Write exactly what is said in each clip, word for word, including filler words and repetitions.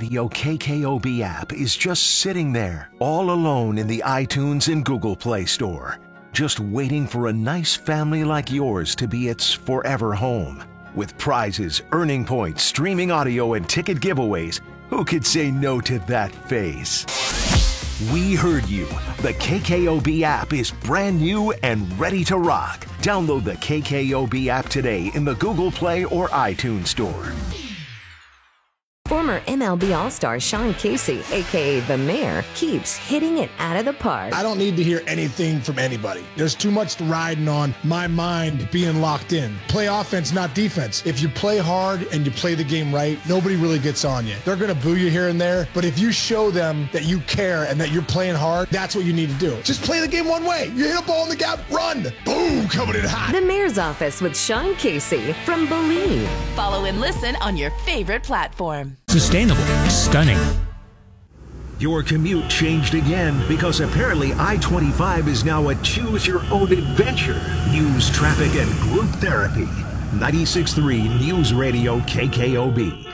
Radio K K O B app is just sitting there, all alone in the iTunes and Google Play Store, just waiting for a nice family like yours to be its forever home. With prizes, earning points, streaming audio, and ticket giveaways, who could say no to that face? We heard you. The K K O B app is brand new and ready to rock. Download the K K O B app today in the Google Play or iTunes Store. Former M L B All-Star Sean Casey, a k a. The Mayor, keeps hitting it out of the park. I don't need to hear anything from anybody. There's too much riding on my mind being locked in. Play offense, not defense. If you play hard and you play the game right, nobody really gets on you. They're going to boo you here and there, but if you show them that you care and that you're playing hard, that's what you need to do. Just play the game one way. You hit a ball in the gap, run. Boom, coming in hot. The Mayor's Office with Sean Casey from Believe. Follow and listen on your favorite platform. Sustainable, stunning. Your commute changed again because apparently I twenty-five is now a choose-your-own adventure. News, traffic, and group therapy. ninety-six point three News Radio K K O B.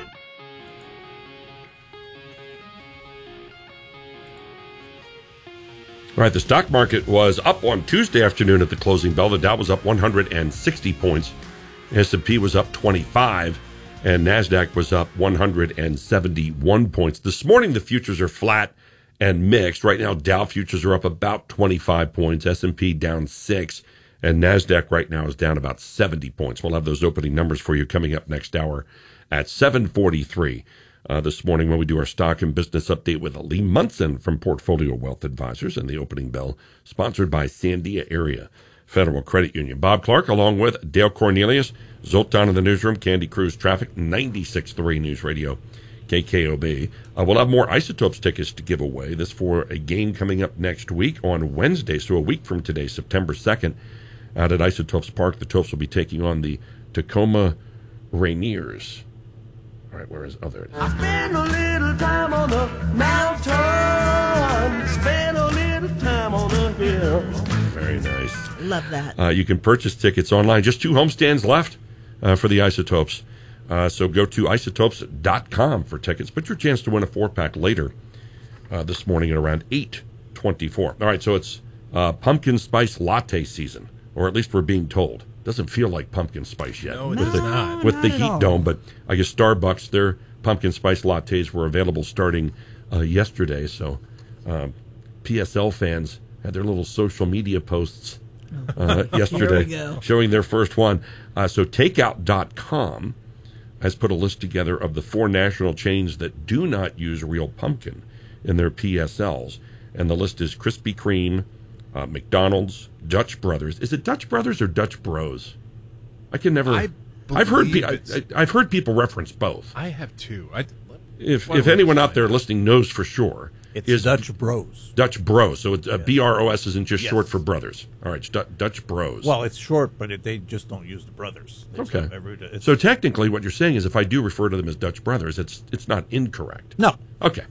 All right, the stock market was up on Tuesday afternoon at the closing bell. The Dow was up one hundred sixty points. S and P was up twenty-five. And NASDAQ was up one hundred seventy-one points. This morning, the futures are flat and mixed. Right now, Dow futures are up about twenty-five points, S and P down six, and NASDAQ right now is down about seventy points. We'll have those opening numbers for you coming up next hour at seven forty-three uh, this morning when we do our stock and business update with Lee Munson from Portfolio Wealth Advisors, and the opening bell sponsored by Sandia Area Federal Credit Union. Bob Clark, along with Dale Cornelius, Zoltan in the newsroom, Candy Cruz Traffic, ninety-six point three News Radio, K K O B. Uh, we'll have more Isotopes tickets to give away. This for a game coming up next week on Wednesday, so a week from today, September second, out at Isotopes Park. The Topes will be taking on the Tacoma Rainiers. All right, where is other? I spend a little time on the mountain, spend a little time on the hill. Very nice. Love that. Uh, you can purchase tickets online. Just two homestands left uh, for the Isotopes. Uh, so go to isotopes dot com for tickets. Put your chance to win a four-pack later uh, this morning at around eight twenty-four. All right, so it's uh, pumpkin spice latte season, or at least we're being told. Doesn't feel like pumpkin spice yet No, with it the, does not. with the Not at heat all. dome, but I guess Starbucks, their pumpkin spice lattes were available starting uh, yesterday. So um, P S L fans had their little social media posts uh, yesterday go. showing their first one. Uh, so takeout dot com has put a list together of the four national chains that do not use real pumpkin in their P S Ls. And the list is Krispy Kreme, uh, McDonald's, Dutch Brothers. Is it Dutch Brothers or Dutch Bros? I can never. I I've heard. Pe- believe I, it's- I, I've heard people reference both. I have two. I, If Why if don't we anyone out find there out? listening knows for sure, It's is Dutch Bros. Dutch Bros. So it's, uh, B R O S isn't just Yes. short for brothers. All right, it's Du- Dutch Bros. Well, it's short, but it, they just don't use the brothers. They okay. have every- it's- So technically, what you're saying is, if I do refer to them as Dutch Brothers, it's it's not incorrect. no. Okay.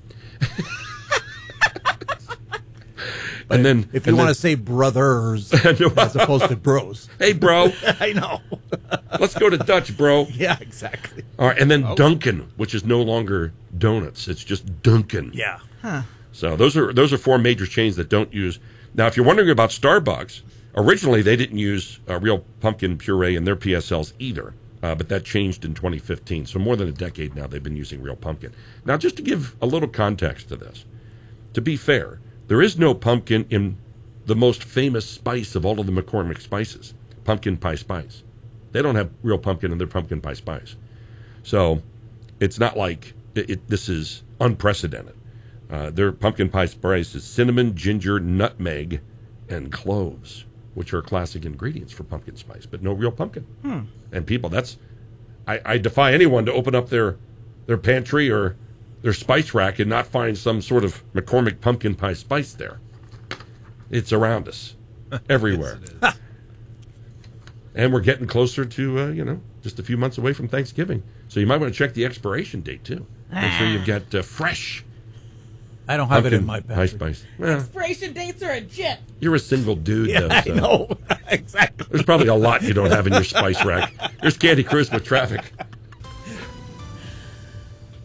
But and then if you and want then- to say brothers as opposed to bros, hey, bro, I know. let's go to Dutch, bro. Yeah, exactly. All right, and then Dunkin', which is no longer donuts; it's just Dunkin'. Yeah. So those are those are four major chains that don't use. Now, if you're wondering about Starbucks, originally they didn't use uh, real pumpkin puree in their P S Ls either, uh, but that changed in twenty fifteen. So more than a decade now they've been using real pumpkin. Now, just to give a little context to this, to be fair, there is no pumpkin in the most famous spice of all of the McCormick spices, pumpkin pie spice. They don't have real pumpkin in their pumpkin pie spice. So it's not like it, it, this is unprecedented. Uh, their pumpkin pie spice is cinnamon, ginger, nutmeg, and cloves, which are classic ingredients for pumpkin spice, but no real pumpkin. Hmm. And people, that's I, I defy anyone to open up their their pantry or their spice rack and not find some sort of McCormick pumpkin pie spice there. It's around us, everywhere. Yes, And we're getting closer to, uh, you know, just a few months away from Thanksgiving. So you might want to check the expiration date, too. Make sure you've got uh, fresh I don't have it in pumpkin my pie pantry. spice. Well, Expiration dates are a jet. you're a single dude, Yeah, though. I So know. Exactly. there's probably a lot you don't have in your spice rack. There's Candy Cruz with traffic.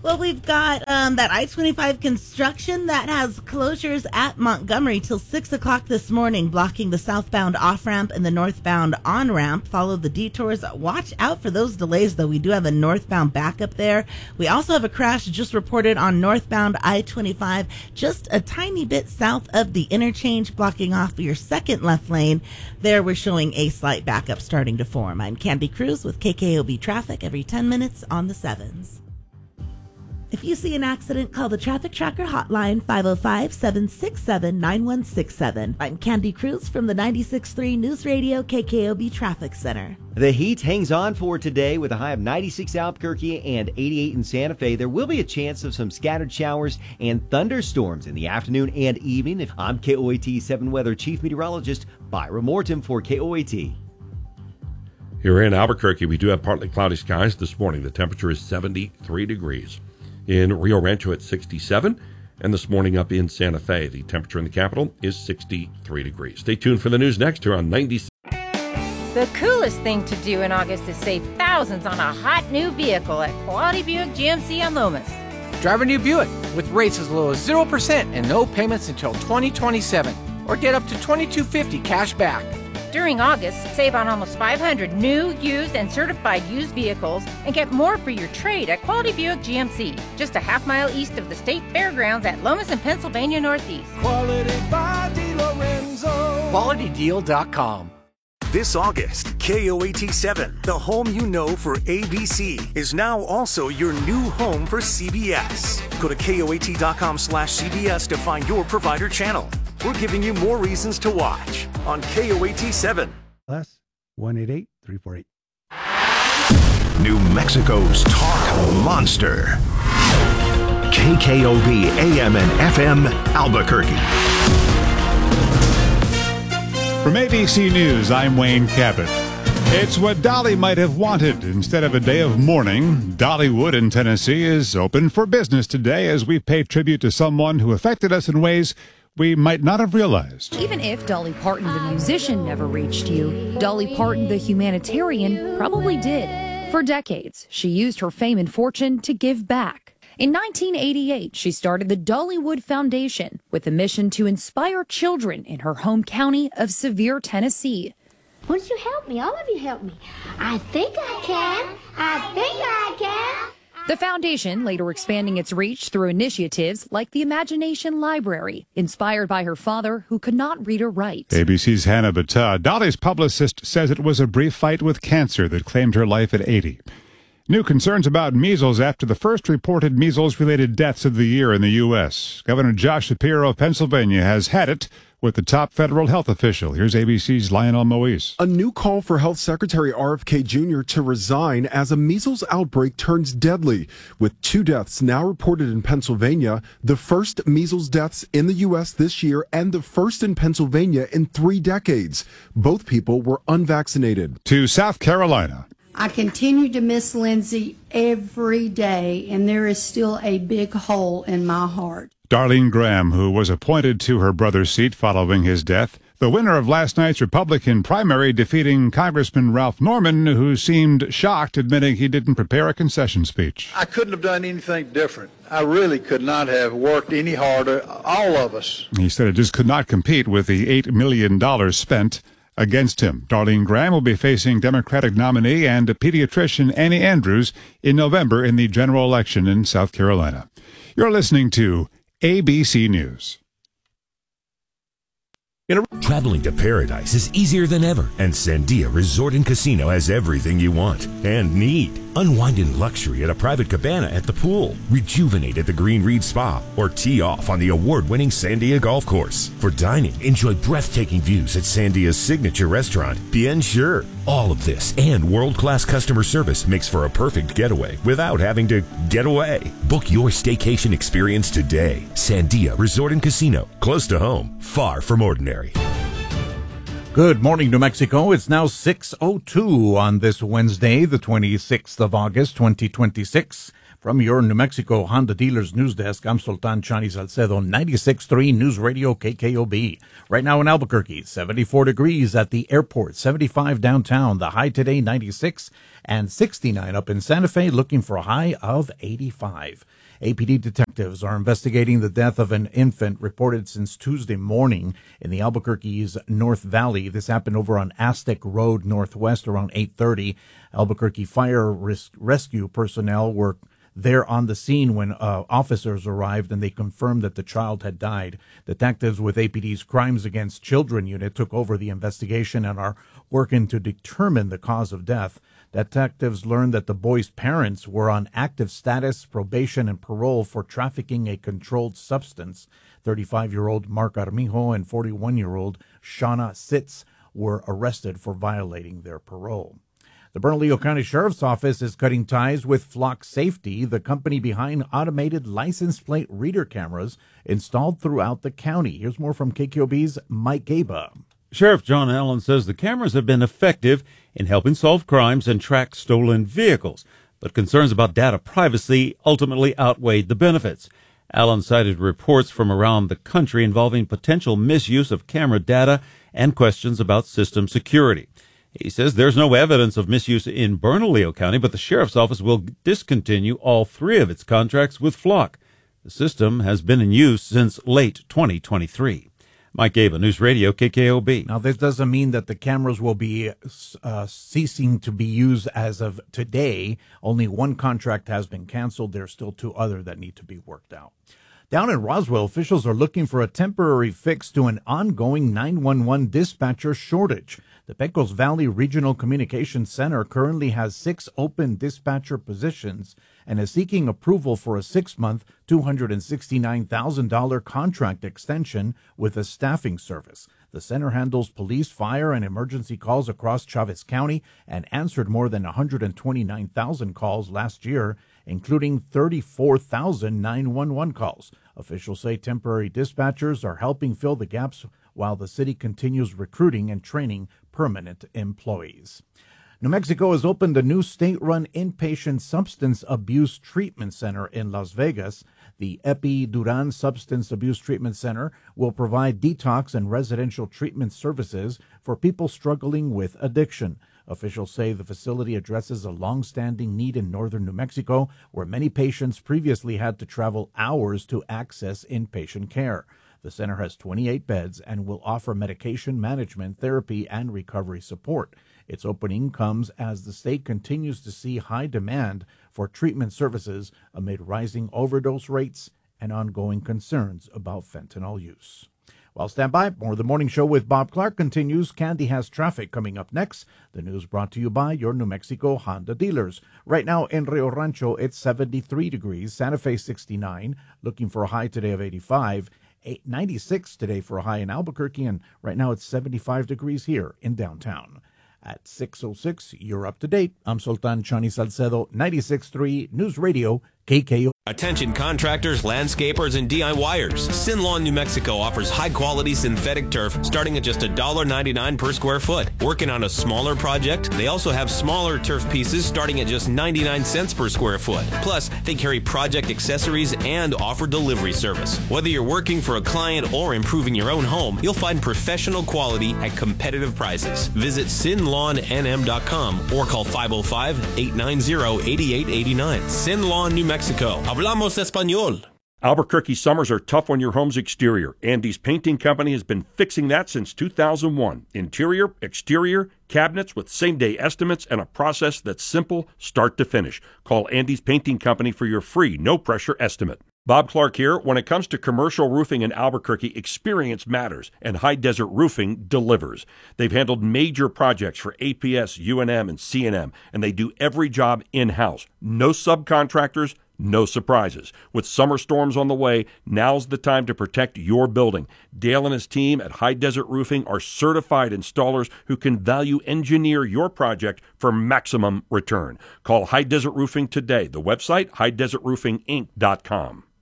Well, we've got um, that I twenty-five construction that has closures at Montgomery till six o'clock this morning, blocking the southbound off-ramp and the northbound on-ramp. Follow the detours. Watch out for those delays, though. We do have a northbound backup there. We also have a crash just reported on northbound I twenty-five, just a tiny bit south of the interchange, blocking off your second left lane. There we're showing a slight backup starting to form. I'm Candy Cruz with K K O B Traffic every ten minutes on the sevens. If you see an accident, call the Traffic Tracker hotline, five oh five, seven six seven, nine one six seven. I'm Candy Cruz from the ninety-six point three News Radio K K O B Traffic Center. The heat hangs on for today with a high of ninety-six Albuquerque and eighty-eight in Santa Fe. There will be a chance of some scattered showers and thunderstorms in the afternoon and evening. I'm K O A T seven Weather Chief Meteorologist Byra Morton for K O A T. Here in Albuquerque, we do have partly cloudy skies this morning. The temperature is seventy-three degrees. In Rio Rancho at sixty-seven, and this morning up in Santa Fe, the temperature in the capital is sixty-three degrees. Stay tuned for the news next here on ninety-six. The coolest thing to do in August is save thousands on a hot new vehicle at Quality Buick G M C on Lomas. Drive a new Buick with rates as low as zero percent and no payments until twenty twenty-seven, or get up to twenty-two fifty cash back. During August, save on almost five hundred new, used, and certified used vehicles and get more for your trade at Quality Buick G M C, just a half mile east of the State Fairgrounds at Lomas and Pennsylvania Northeast. Quality by DeLorenzo. Quality Deal dot com. This August, K O A T seven, the home you know for A B C, is now also your new home for C B S. Go to K O A T dot com slash C B S to find your provider channel. We're giving you more reasons to watch on K O A T seven. Plus one eight eight, three four eight. New Mexico's talk monster. K K O B A M and F M Albuquerque. From A B C News, I'm Wayne Cabot. It's what Dolly might have wanted. Instead of a day of mourning, Dollywood in Tennessee is open for business today as we pay tribute to someone who affected us in ways we might not have realized. Even if Dolly Parton, the musician, never reached you, Dolly Parton, the humanitarian, probably did. For decades, she used her fame and fortune to give back. In nineteen eighty-eight, she started the Dollywood Foundation with a mission to inspire children in her home county of Sevier, Tennessee. Won't you help me? All of you help me. I think I can. I think I can. The foundation later expanding its reach through initiatives like the Imagination Library, inspired by her father, who could not read or write. A B C's Hannah Battah. Dolly's publicist says it was a brief fight with cancer that claimed her life at eighty. New concerns about measles after the first reported measles-related deaths of the year in the U S. Governor Josh Shapiro of Pennsylvania has had it with the top federal health official. Here's A B C's Lionel Moise. A new call for Health Secretary R F K Junior to resign as a measles outbreak turns deadly, with two deaths now reported in Pennsylvania, the first measles deaths in the U S this year and the first in Pennsylvania in three decades. Both people were unvaccinated. To South Carolina. I continue to miss Lindsay every day, and there is still a big hole in my heart. Darlene Graham, who was appointed to her brother's seat following his death, the winner of last night's Republican primary, defeating Congressman Ralph Norman, who seemed shocked, admitting he didn't prepare a concession speech. I couldn't have done anything different. I really could not have worked any harder, all of us. He said it just could not compete with the eight million dollars spent against him. Darlene Graham will be facing Democratic nominee and pediatrician Annie Andrews in November in the general election in South Carolina. You're listening to A B C News. Traveling to paradise is easier than ever, and Sandia Resort and Casino has everything you want and need. Unwind in luxury at a private cabana at the pool, rejuvenate at the Green Reed Spa, or tee off on the award-winning Sandia Golf Course. For dining, enjoy breathtaking views at Sandia's signature restaurant, Bien Sur. All of this and world-class customer service makes for a perfect getaway without having to get away. Book your staycation experience today. Sandia Resort and Casino, close to home, far from ordinary. Good morning, New Mexico. It's now six oh two on this Wednesday, the twenty-sixth of August, twenty twenty-six. From your New Mexico Honda Dealers News Desk, I'm Sultan Chani Salcedo, ninety-six point three News Radio K K O B. Right now in Albuquerque, seventy-four degrees at the airport, seventy-five downtown. The high today, ninety-six, and sixty-nine up in Santa Fe, looking for a high of eighty-five. A P D detectives are investigating the death of an infant reported since Tuesday morning in the Albuquerque's North Valley. This happened over on Aztec Road Northwest around eight thirty. Albuquerque Fire res- Rescue personnel were there on the scene when uh, officers arrived, and they confirmed that the child had died. Detectives with A P D's Crimes Against Children unit took over the investigation and are working to determine the cause of death. Detectives learned that the boy's parents were on active status, probation, and parole for trafficking a controlled substance. thirty-five-year-old Mark Armijo and forty-one-year-old Shauna Sitz were arrested for violating their parole. The Bernalillo County Sheriff's Office is cutting ties with Flock Safety, the company behind automated license plate reader cameras installed throughout the county. Here's more from K K O B's Mike Gaba. Sheriff John Allen says the cameras have been effective in helping solve crimes and track stolen vehicles, but concerns about data privacy ultimately outweighed the benefits. Allen cited reports from around the country involving potential misuse of camera data and questions about system security. He says there's no evidence of misuse in Bernalillo County, but the sheriff's office will discontinue all three of its contracts with Flock. The system has been in use since late twenty twenty-three. Mike Gaba, News Radio, K K O B. Now, this doesn't mean that the cameras will be uh, ceasing to be used as of today. Only one contract has been canceled. There's still two other that need to be worked out. Down in Roswell, officials are looking for a temporary fix to an ongoing nine one one dispatcher shortage. The Pecos Valley Regional Communications Center currently has six open dispatcher positions and is seeking approval for a six-month, two hundred sixty-nine thousand dollars contract extension with a staffing service. The center handles police, fire, and emergency calls across Chavez County and answered more than one hundred twenty-nine thousand calls last year, including thirty-four thousand nine one one calls. Officials say temporary dispatchers are helping fill the gaps while the city continues recruiting and training permanent employees. New Mexico has opened a new state-run inpatient substance abuse treatment center in Las Vegas. The Epi Duran Substance Abuse Treatment Center will provide detox and residential treatment services for people struggling with addiction. Officials say the facility addresses a long-standing need in northern New Mexico, where many patients previously had to travel hours to access inpatient care. The center has twenty-eight beds and will offer medication management, therapy, and recovery support. Its opening comes as the state continues to see high demand for treatment services amid rising overdose rates and ongoing concerns about fentanyl use. Well, stand by. More of the Morning Show with Bob Clark continues. Candy has traffic coming up next. The news brought to you by your New Mexico Honda dealers. Right now in Rio Rancho, it's seventy-three degrees. Santa Fe, sixty-nine. Looking for a high today of eighty-five. ninety-six today for a high in Albuquerque. And right now it's seventy-five degrees here in downtown. At six oh six, you're up to date. I'm Sultan Chani Salcedo, ninety-six point three News Radio, K K O. Attention contractors, landscapers, and DIYers. Sin Lawn, New Mexico offers high-quality synthetic turf starting at just one dollar ninety-nine per square foot. Working on a smaller project? They also have smaller turf pieces starting at just ninety-nine cents per square foot. Plus, they carry project accessories and offer delivery service. Whether you're working for a client or improving your own home, you'll find professional quality at competitive prices. Visit sin lawn n m dot com or call five oh five, eight nine zero, eight eight eight nine. Sin Lawn, New Mexico. Hablamos español. Albuquerque summers are tough on your home's exterior. Andy's Painting Company has been fixing that since two thousand one. Interior, exterior, cabinets with same-day estimates and a process that's simple start to finish. Call Andy's Painting Company for your free, no-pressure estimate. Bob Clark here. When it comes to commercial roofing in Albuquerque, experience matters, and High Desert Roofing delivers. They've handled major projects for A P S, U N M, and C and M, and they do every job in-house. No subcontractors, no surprises. With summer storms on the way, now's the time to protect your building. Dale and his team at High Desert Roofing are certified installers who can value engineer your project for maximum return. Call High Desert Roofing today. The website, high desert roofing inc dot com.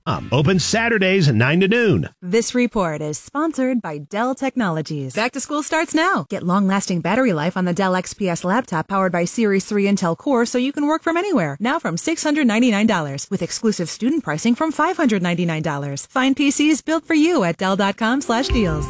Open Saturdays nine to noon. This report is sponsored by Dell Technologies. Back to school starts now. Get long-lasting battery life on the Dell X P S laptop powered by Series three Intel Core so you can work from anywhere. Now from six hundred ninety-nine dollars with exclusive student pricing from five hundred ninety-nine dollars. Find P Cs built for you at Dell.com slash deals.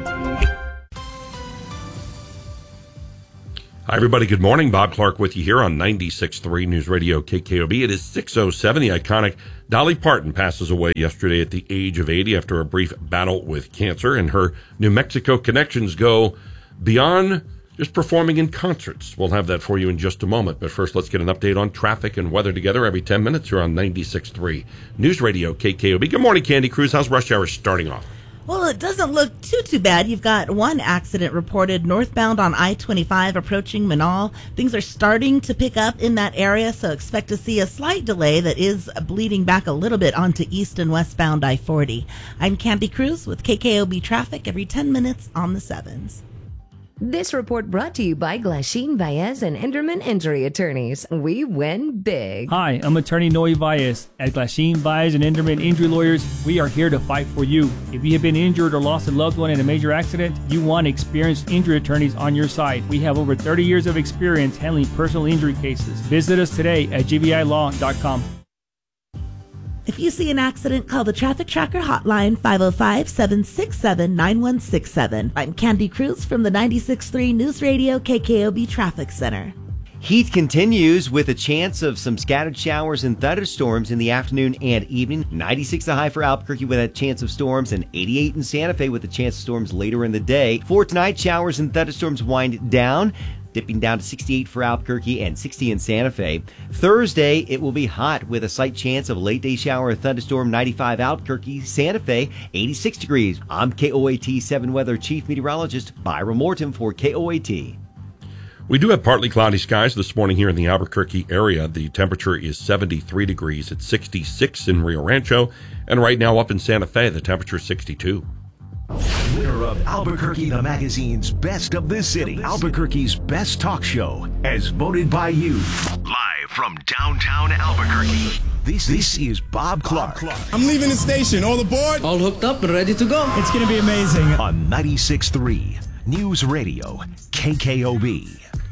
Hi, everybody. Good morning. Bob Clark with you here on ninety-six point three News Radio K K O B. It is six oh seven. The iconic Dolly Parton passes away yesterday at the age of eighty after a brief battle with cancer, and her New Mexico connections go beyond just performing in concerts. We'll have that for you in just a moment. But first, let's get an update on traffic and weather together every ten minutes here on ninety-six point three News Radio K K O B. Good morning, Candy Cruz. How's rush hour starting off? Well, it doesn't look too, too bad. You've got one accident reported northbound on I twenty-five approaching Manal. Things are starting to pick up in that area, so expect to see a slight delay that is bleeding back a little bit onto east and westbound I forty. I'm Candy Cruz with K K O B Traffic every ten minutes on the sevens. This report brought to you by Glasheen Baez and Enderman Injury Attorneys. We win big. Hi, I'm attorney Noe Baez. At Glasheen Baez and Enderman Injury Lawyers, we are here to fight for you. If you have been injured or lost a loved one in a major accident, you want experienced injury attorneys on your side. We have over thirty years of experience handling personal injury cases. Visit us today at g v i law dot com. If you see an accident, call the Traffic Tracker hotline, five oh five, seven six seven, nine one six seven. I'm Candy Cruz from the ninety-six point three News Radio K K O B Traffic Center. Heat continues with a chance of some scattered showers and thunderstorms in the afternoon and evening. ninety-six the high for Albuquerque with a chance of storms, and eighty-eight in Santa Fe with a chance of storms later in the day. For tonight, showers and thunderstorms wind down, dipping down to sixty-eight for Albuquerque and sixty in Santa Fe. Thursday, it will be hot with a slight chance of a late-day shower or thunderstorm, ninety-five Albuquerque, Santa Fe, eighty-six degrees. I'm K O A T seven Weather Chief Meteorologist Byron Morton for K O A T. We do have partly cloudy skies this morning here in the Albuquerque area. The temperature is seventy-three degrees. It's sixty-six in Rio Rancho. And right now up in Santa Fe, the temperature is sixty-two. Winner of Albuquerque the Magazine's Best of the City, Albuquerque's best talk show, as voted by you. Live from downtown Albuquerque, this, this is Bob Clark. I'm leaving the station. All aboard? All hooked up and ready to go. It's going to be amazing. On ninety-six point three News Radio K K O B.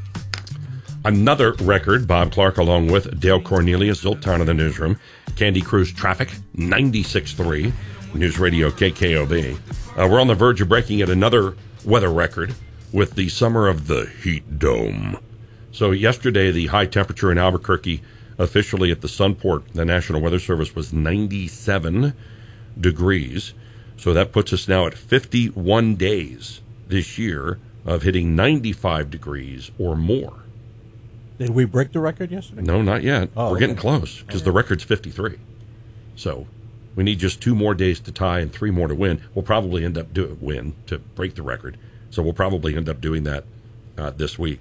Another record, Bob Clark along with Dale Cornelius, Zoltan of the Newsroom. Candy Cruz Traffic, ninety-six point three News Radio K K O B. Uh, we're on the verge of breaking yet another weather record with the summer of the heat dome. So yesterday, the high temperature in Albuquerque, officially at the Sunport, the National Weather Service, was ninety-seven degrees. So that puts us now at fifty-one days this year of hitting ninety-five degrees or more. Did we break the record yesterday? No, not yet. Oh, We're okay. getting close because the record's fifty-three. So we need just two more days to tie and three more to win. We'll probably end up do win to break the record. So we'll probably end up doing that uh, this week,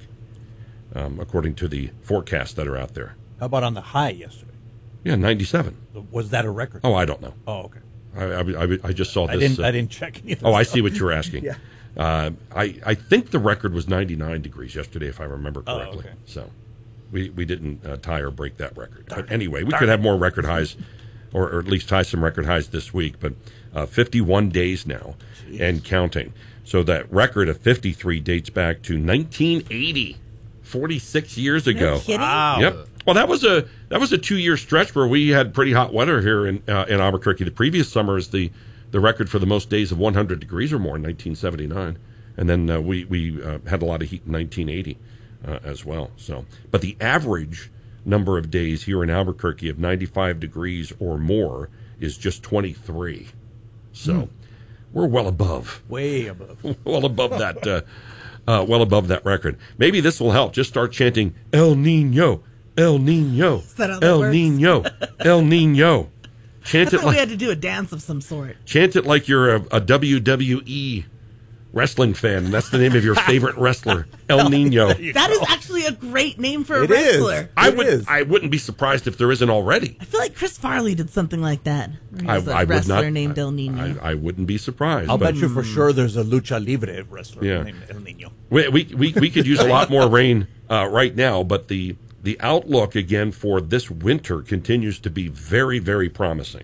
um, according to the forecasts that are out there. How about on the high yesterday? Yeah, ninety-seven. Was that a record? Oh, I don't know. Oh, okay. I, I, I just saw this. I didn't, uh, I didn't check any of this Oh, I stuff. see what you're asking. Yeah. uh, I, I think the record was ninety-nine degrees yesterday, if I remember correctly. Oh, okay. So we, we didn't uh, tie or break that record. Darn but anyway, we could have more record highs, or, or at least tie some record highs this week. But uh, fifty-one days now Jeez. And counting. So that record of fifty-three dates back to nineteen eighty, forty-six years ago. No kidding? Wow. Yep. Well, that was a that was a two year stretch where we had pretty hot weather here in uh, in Albuquerque. The previous summer is the, the record for the most days of one hundred degrees or more in nineteen seventy-nine, and then uh, we we uh, had a lot of heat in nineteen eighty uh, as well. So, but the average number of days here in Albuquerque of ninety-five degrees or more is just twenty-three. So, hmm. we're well above, way above, well above that, uh, uh, well above that record. Maybe this will help. Just start chanting El Nino. El Nino, Is that how that El works? Nino, El Nino. Chant I it thought like we had to do a dance of some sort. chant it like you're a, a W W E wrestling fan, and that's the name of your favorite wrestler, El Nino. That is actually a great name for a It is. wrestler. I It would, is. I wouldn't be surprised if there isn't already. I feel like Chris Farley did something like that. He I, was a I would wrestler not. named El Nino. I, I wouldn't be surprised. I'll but bet you for sure there's a lucha libre wrestler Yeah. named El Nino. we, we we we could use a lot more rain uh, right now, but the the outlook again for this winter continues to be very, very promising.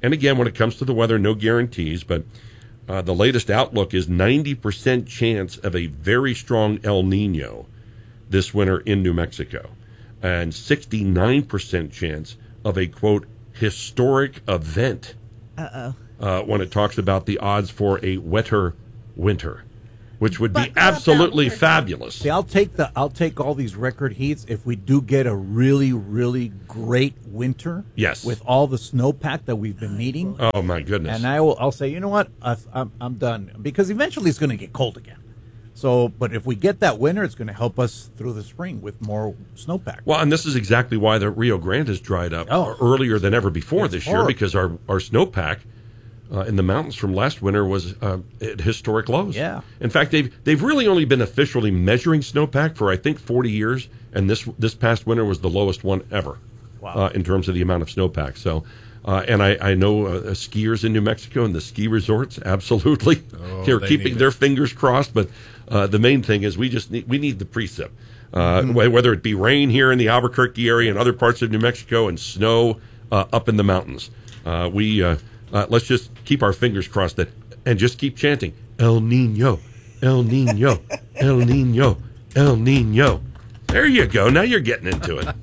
And again, when it comes to the weather, no guarantees, but uh, the latest outlook is ninety percent chance of a very strong El Nino this winter in New Mexico, and sixty-nine percent chance of a, quote, historic event. Uh-oh. Uh, when it talks about the odds for a wetter winter, which would be But- absolutely fabulous. See, I'll take the I'll take all these record heats if we do get a really really great winter. Yes. With all the snowpack that we've been needing. Oh my goodness. And I will I'll say, you know what? I, I'm I'm done because eventually it's going to get cold again. So, but if we get that winter, it's going to help us through the spring with more snowpack. Well, and this is exactly why the Rio Grande has dried up Oh. earlier than ever before It's this year, horrible. because our, our snowpack uh, in the mountains from last winter was uh, at historic lows. Yeah. In fact, they've they've really only been officially measuring snowpack for I think forty years, and this this past winter was the lowest one ever. Wow. Uh, in terms of the amount of snowpack. So, uh, and I, I know uh, skiers in New Mexico and the ski resorts absolutely Oh, they're they keeping need their it. fingers crossed. But uh, the main thing is we just need we need the precip, uh, Mhm. wh- whether it be rain here in the Albuquerque area and other parts of New Mexico, and snow uh, up in the mountains. Uh, we uh, uh, let's just keep our fingers crossed that, and just keep chanting El Nino, El Nino, El Nino, El Nino. There you go. Now you're getting into it.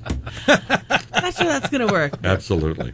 Not sure that's going to work. Absolutely.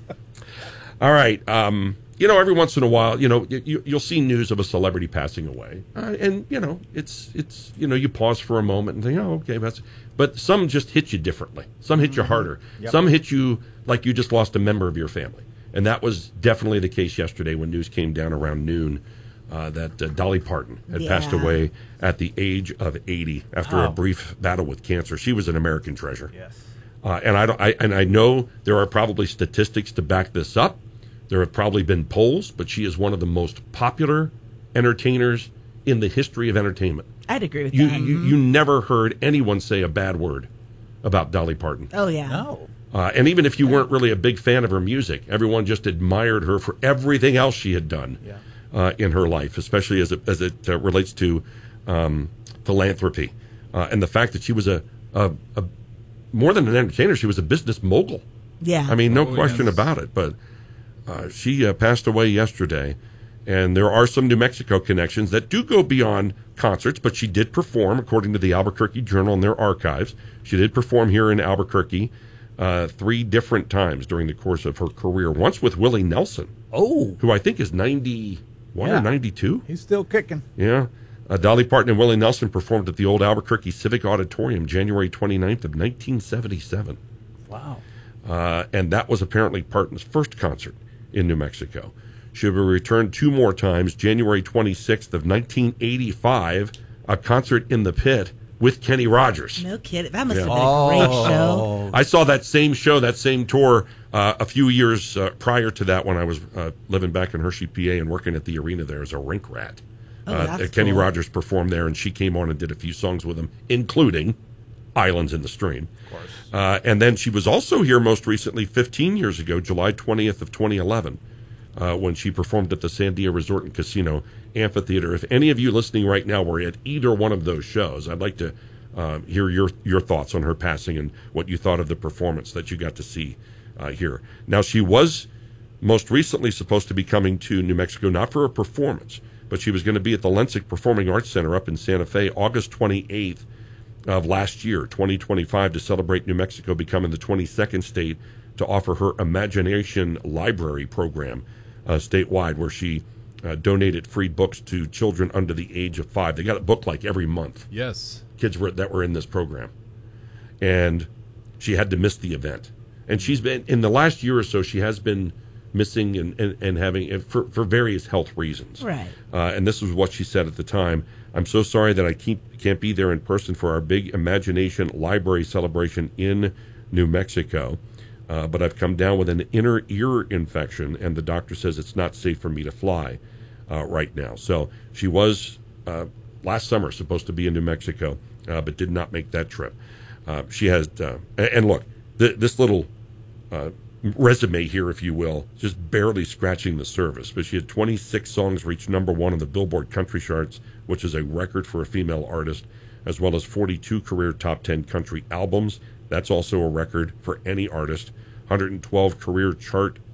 All right. Um, you know, every once in a while, you know, you, you'll see news of a celebrity passing away, uh, and you know, it's it's you know, you pause for a moment and think, oh, okay, that's. But some just hit you differently. Some hit you harder. Yep. Some hit you like you just lost a member of your family, and that was definitely the case yesterday when news came down around noon. Uh, that uh, Dolly Parton had passed Yeah. away at the age of eighty after a Oh. brief battle with cancer. She was an American treasure. Yes. Uh, and I, don't, I and I know there are probably statistics to back this up. There have probably been polls, but she is one of the most popular entertainers in the history of entertainment. I'd agree with You that. you, you never heard anyone say a bad word about Dolly Parton. Oh, yeah. No. Uh, and even if you weren't really a big fan of her music, everyone just admired her for everything else she had done Yeah. uh, in her life, especially as it, as it uh, relates to um, philanthropy. Uh, and the fact that she was a, a, a more than an entertainer, she was a business mogul. Yeah. I mean, no Oh, question yes. about it. But uh, she uh, passed away yesterday, and there are some New Mexico connections that do go beyond concerts, but she did perform, according to the Albuquerque Journal and their archives. She did perform here in Albuquerque uh, three different times during the course of her career. Once with Willie Nelson, Oh. who I think is ninety-one Yeah. or ninety-two. He's still kicking. Yeah. Uh, Dolly Parton and Willie Nelson performed at the old Albuquerque Civic Auditorium January twenty-ninth of nineteen seventy-seven. Wow. Uh, and that was apparently Parton's first concert in New Mexico. She will return two more times, January twenty-sixth of nineteen eighty-five, a concert in the Pit with Kenny Rogers. No kidding. That must Yeah. have been a great show. I saw that same show, that same tour, uh, a few years uh, prior to that when I was uh, living back in Hershey, P A, and working at the arena there as a rink rat. Oh, uh, that's Kenny cool. Rogers performed there, and she came on and did a few songs with him, including Islands in the Stream. Of course. Uh, and then she was also here most recently, fifteen years ago, July twentieth of twenty eleven, uh, when she performed at the Sandia Resort and Casino Amphitheater. If any of you listening right now were at either one of those shows, I'd like to uh, hear your your thoughts on her passing and what you thought of the performance that you got to see uh, here. Now, she was most recently supposed to be coming to New Mexico, not for a performance, but she was going to be at the Lensic Performing Arts Center up in Santa Fe August twenty-eighth of last year, twenty twenty-five, to celebrate New Mexico becoming the twenty-second state to offer her Imagination Library program uh, statewide, where she uh, donated free books to children under the age of five. They got a book like every month. Yes. Kids were, that were in this program. And she had to miss the event. And she's been, in the last year or so, she has been missing and, and, and having, and for, for various health reasons. Right. Uh, and this was what she said at the time. I'm so sorry that I keep, can't be there in person for our big Imagination Library celebration in New Mexico. Uh, but I've come down with an inner ear infection, and the doctor says it's not safe for me to fly uh, right now. So she was uh, last summer supposed to be in New Mexico, uh, but did not make that trip. Uh, she has, uh, and look, th- this little uh, resume here, if you will, just barely scratching the surface. But she had twenty-six songs reach number one on the Billboard Country Charts, which is a record for a female artist, as well as forty-two career top ten country albums. That's also a record for any artist. one hundred twelve career chart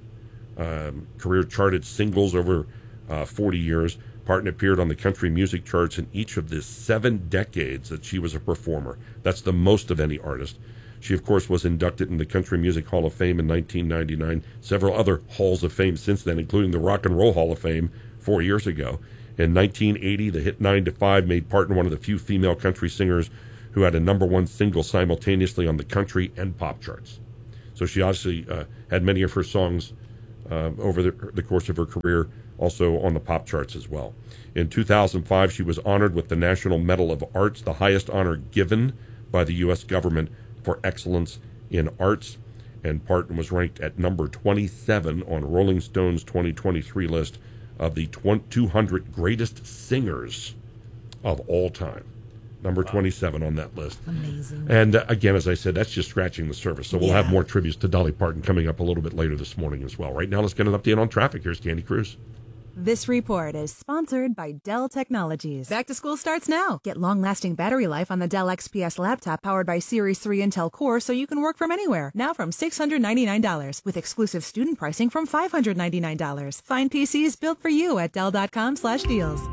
um, career charted singles over uh, forty years. Parton appeared on the country music charts in each of the seven decades that she was a performer. That's the most of any artist. She, of course, was inducted in the Country Music Hall of Fame in nineteen ninety-nine, several other halls of fame since then, including the Rock and Roll Hall of Fame four years ago. In nineteen eighty, the hit nine to five made Parton one of the few female country singers who had a number one single simultaneously on the country and pop charts. So she obviously uh, had many of her songs uh, over the, the course of her career also on the pop charts as well. In two thousand five, she was honored with the National Medal of Arts, the highest honor given by the U S government for excellence in arts, and Parton was ranked at number twenty-seven on Rolling Stone's twenty twenty-three list of the two hundred greatest singers of all time. Number wow. twenty-seven on that list. Amazing. And uh, again, as I said, that's just scratching the surface. So we'll yeah. have more tributes to Dolly Parton coming up a little bit later this morning as well. Right now, let's get an update on traffic. Here's Candy Cruz. This report is sponsored by Dell Technologies. Back to school starts now. Get long-lasting battery life on the Dell X P S laptop powered by Series three Intel Core so you can work from anywhere. Now from six hundred ninety-nine dollars with exclusive student pricing from five hundred ninety-nine dollars. Find P Cs built for you at Dell.com slash deals.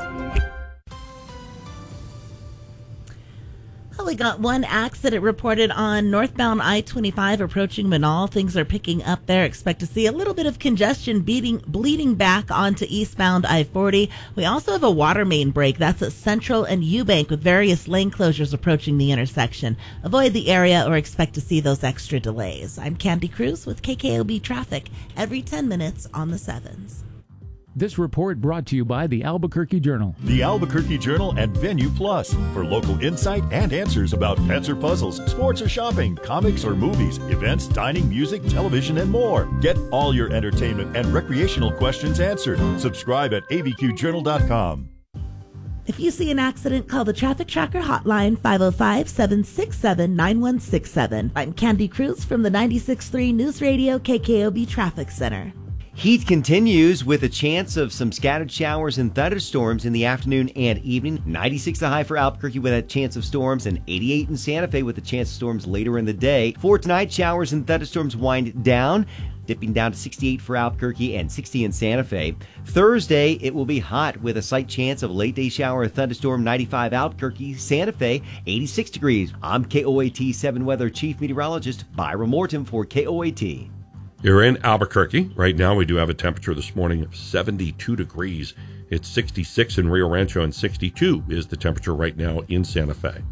Well, we got one accident reported on northbound I twenty-five approaching Manal. Things are picking up there. Expect to see a little bit of congestion beating, bleeding back onto eastbound I forty. We also have a water main break. That's at Central and Eubank with various lane closures approaching the intersection. Avoid the area or expect to see those extra delays. I'm Candy Cruz with K K O B Traffic every ten minutes on the sevens. This report brought to you by the Albuquerque Journal. The Albuquerque Journal and Venue Plus for local insight and answers about pets or puzzles, sports or shopping, comics or movies, events, dining, music, television, and more. Get all your entertainment and recreational questions answered. Subscribe at A B Q journal dot com. If you see an accident, call the Traffic Tracker hotline five oh five, seven six seven, nine one six seven. I'm Candy Cruz from the ninety-six point three News Radio K K O B Traffic Center. Heat continues with a chance of some scattered showers and thunderstorms in the afternoon and evening. ninety-six the high for Albuquerque with a chance of storms, and eighty-eight in Santa Fe with a chance of storms later in the day. For tonight, showers and thunderstorms wind down, dipping down to sixty-eight for Albuquerque and sixty in Santa Fe. Thursday, it will be hot with a slight chance of late day shower or thunderstorm. ninety-five Albuquerque, Santa Fe, eighty-six degrees. I'm K O A T seven Weather Chief Meteorologist Byron Morton for K O A T. You're in Albuquerque. Right now, we do have a temperature this morning of seventy-two degrees. It's sixty-six in Rio Rancho, and sixty-two is the temperature right now in Santa Fe.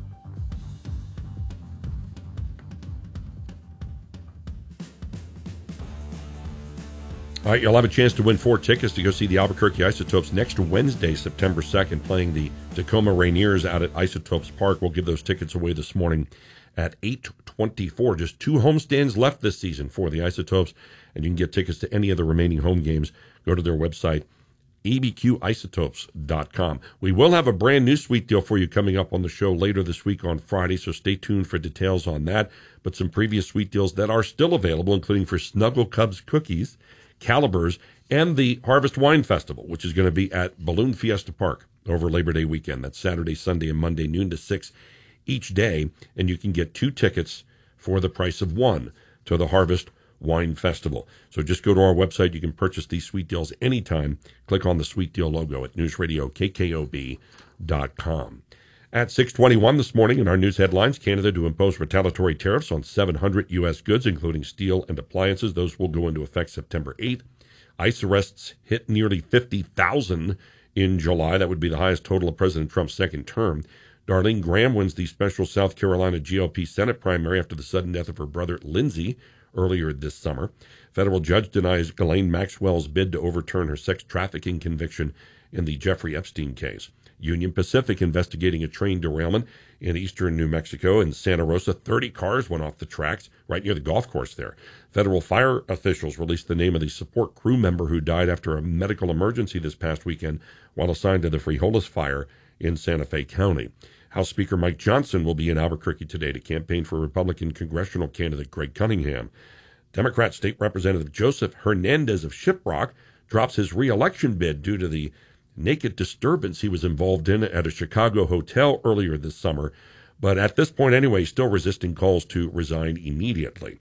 All right, you'll have a chance to win four tickets to go see the Albuquerque Isotopes next Wednesday, September second, playing the Tacoma Rainiers out at Isotopes Park. We'll give those tickets away this morning at eight twenty-four. Just two homestands left this season for the Isotopes, and you can get tickets to any of the remaining home games. Go to their website, A B Q isotopes dot com. We will have a brand new sweet deal for you coming up on the show later this week on Friday, so stay tuned for details on that. But some previous sweet deals that are still available, including for Snuggle Cubs cookies, Calibers, and the Harvest Wine Festival, which is going to be at Balloon Fiesta Park over Labor Day weekend. That's Saturday, Sunday, and Monday, noon to six each day, and you can get two tickets for the price of one to the Harvest Wine Festival. So just go to our website. You can purchase these sweet deals anytime. Click on the sweet deal logo at news radio K K O B dot com. At six twenty-one this morning in our news headlines, Canada to impose retaliatory tariffs on seven hundred U S goods, including steel and appliances. Those will go into effect September eighth. ICE arrests hit nearly fifty thousand in July. That would be the highest total of President Trump's second term. Darlene Graham wins the special South Carolina G O P Senate primary after the sudden death of her brother Lindsey earlier this summer. Federal judge denies Ghislaine Maxwell's bid to overturn her sex trafficking conviction in the Jeffrey Epstein case. Union Pacific investigating a train derailment in eastern New Mexico. In Santa Rosa, thirty cars went off the tracks right near the golf course there. Federal fire officials released the name of the support crew member who died after a medical emergency this past weekend while assigned to the Frijoles fire in Santa Fe County. House Speaker Mike Johnson will be in Albuquerque today to campaign for Republican congressional candidate Greg Cunningham. Democrat State Representative Joseph Hernandez of Shiprock drops his re-election bid due to the naked disturbance he was involved in at a Chicago hotel earlier this summer, but at this point anyway, still resisting calls to resign immediately.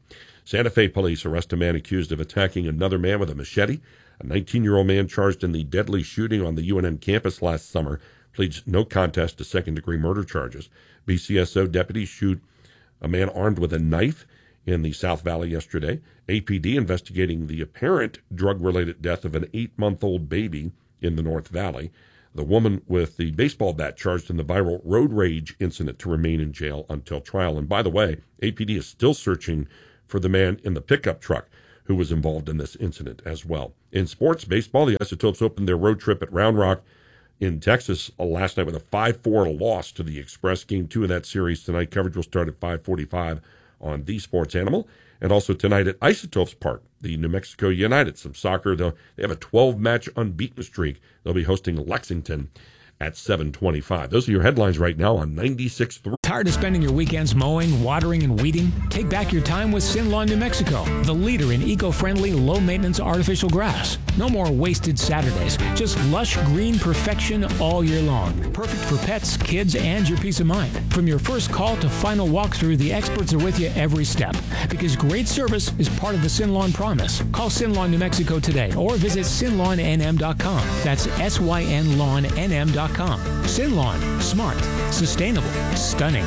Santa Fe police arrest a man accused of attacking another man with a machete. A nineteen-year-old man charged in the deadly shooting on the U N M campus last summer pleads no contest to second-degree murder charges. B C S O deputies shoot a man armed with a knife in the South Valley yesterday. A P D investigating the apparent drug-related death of an eight-month-old baby in the North Valley. The woman with the baseball bat charged in the viral road rage incident to remain in jail until trial. And by the way, A P D is still searching for the man in the pickup truck who was involved in this incident as well. In sports, baseball, the Isotopes opened their road trip at Round Rock in Texas last night with a five four loss to the Express. Game two of that series tonight. Coverage will start at five forty-five on The Sports Animal. And also tonight at Isotopes Park, the New Mexico United. Some soccer, they have a twelve-match unbeaten streak. They'll be hosting Lexington at seven twenty-five. Those are your headlines right now on ninety-six point three. Tired of spending your weekends mowing, watering, and weeding? Take back your time with Sin Lawn New Mexico, the leader in eco-friendly, low-maintenance artificial grass. No more wasted Saturdays, just lush green perfection all year long. Perfect for pets, kids, and your peace of mind. From your first call to final walkthrough, the experts are with you every step. Because great service is part of the Sin Lawn promise. Call Sin Lawn New Mexico today or visit sin lawn n m dot com. That's S Y N lawn N M dot com. Sin Lawn. Smart. Sustainable. Stunning.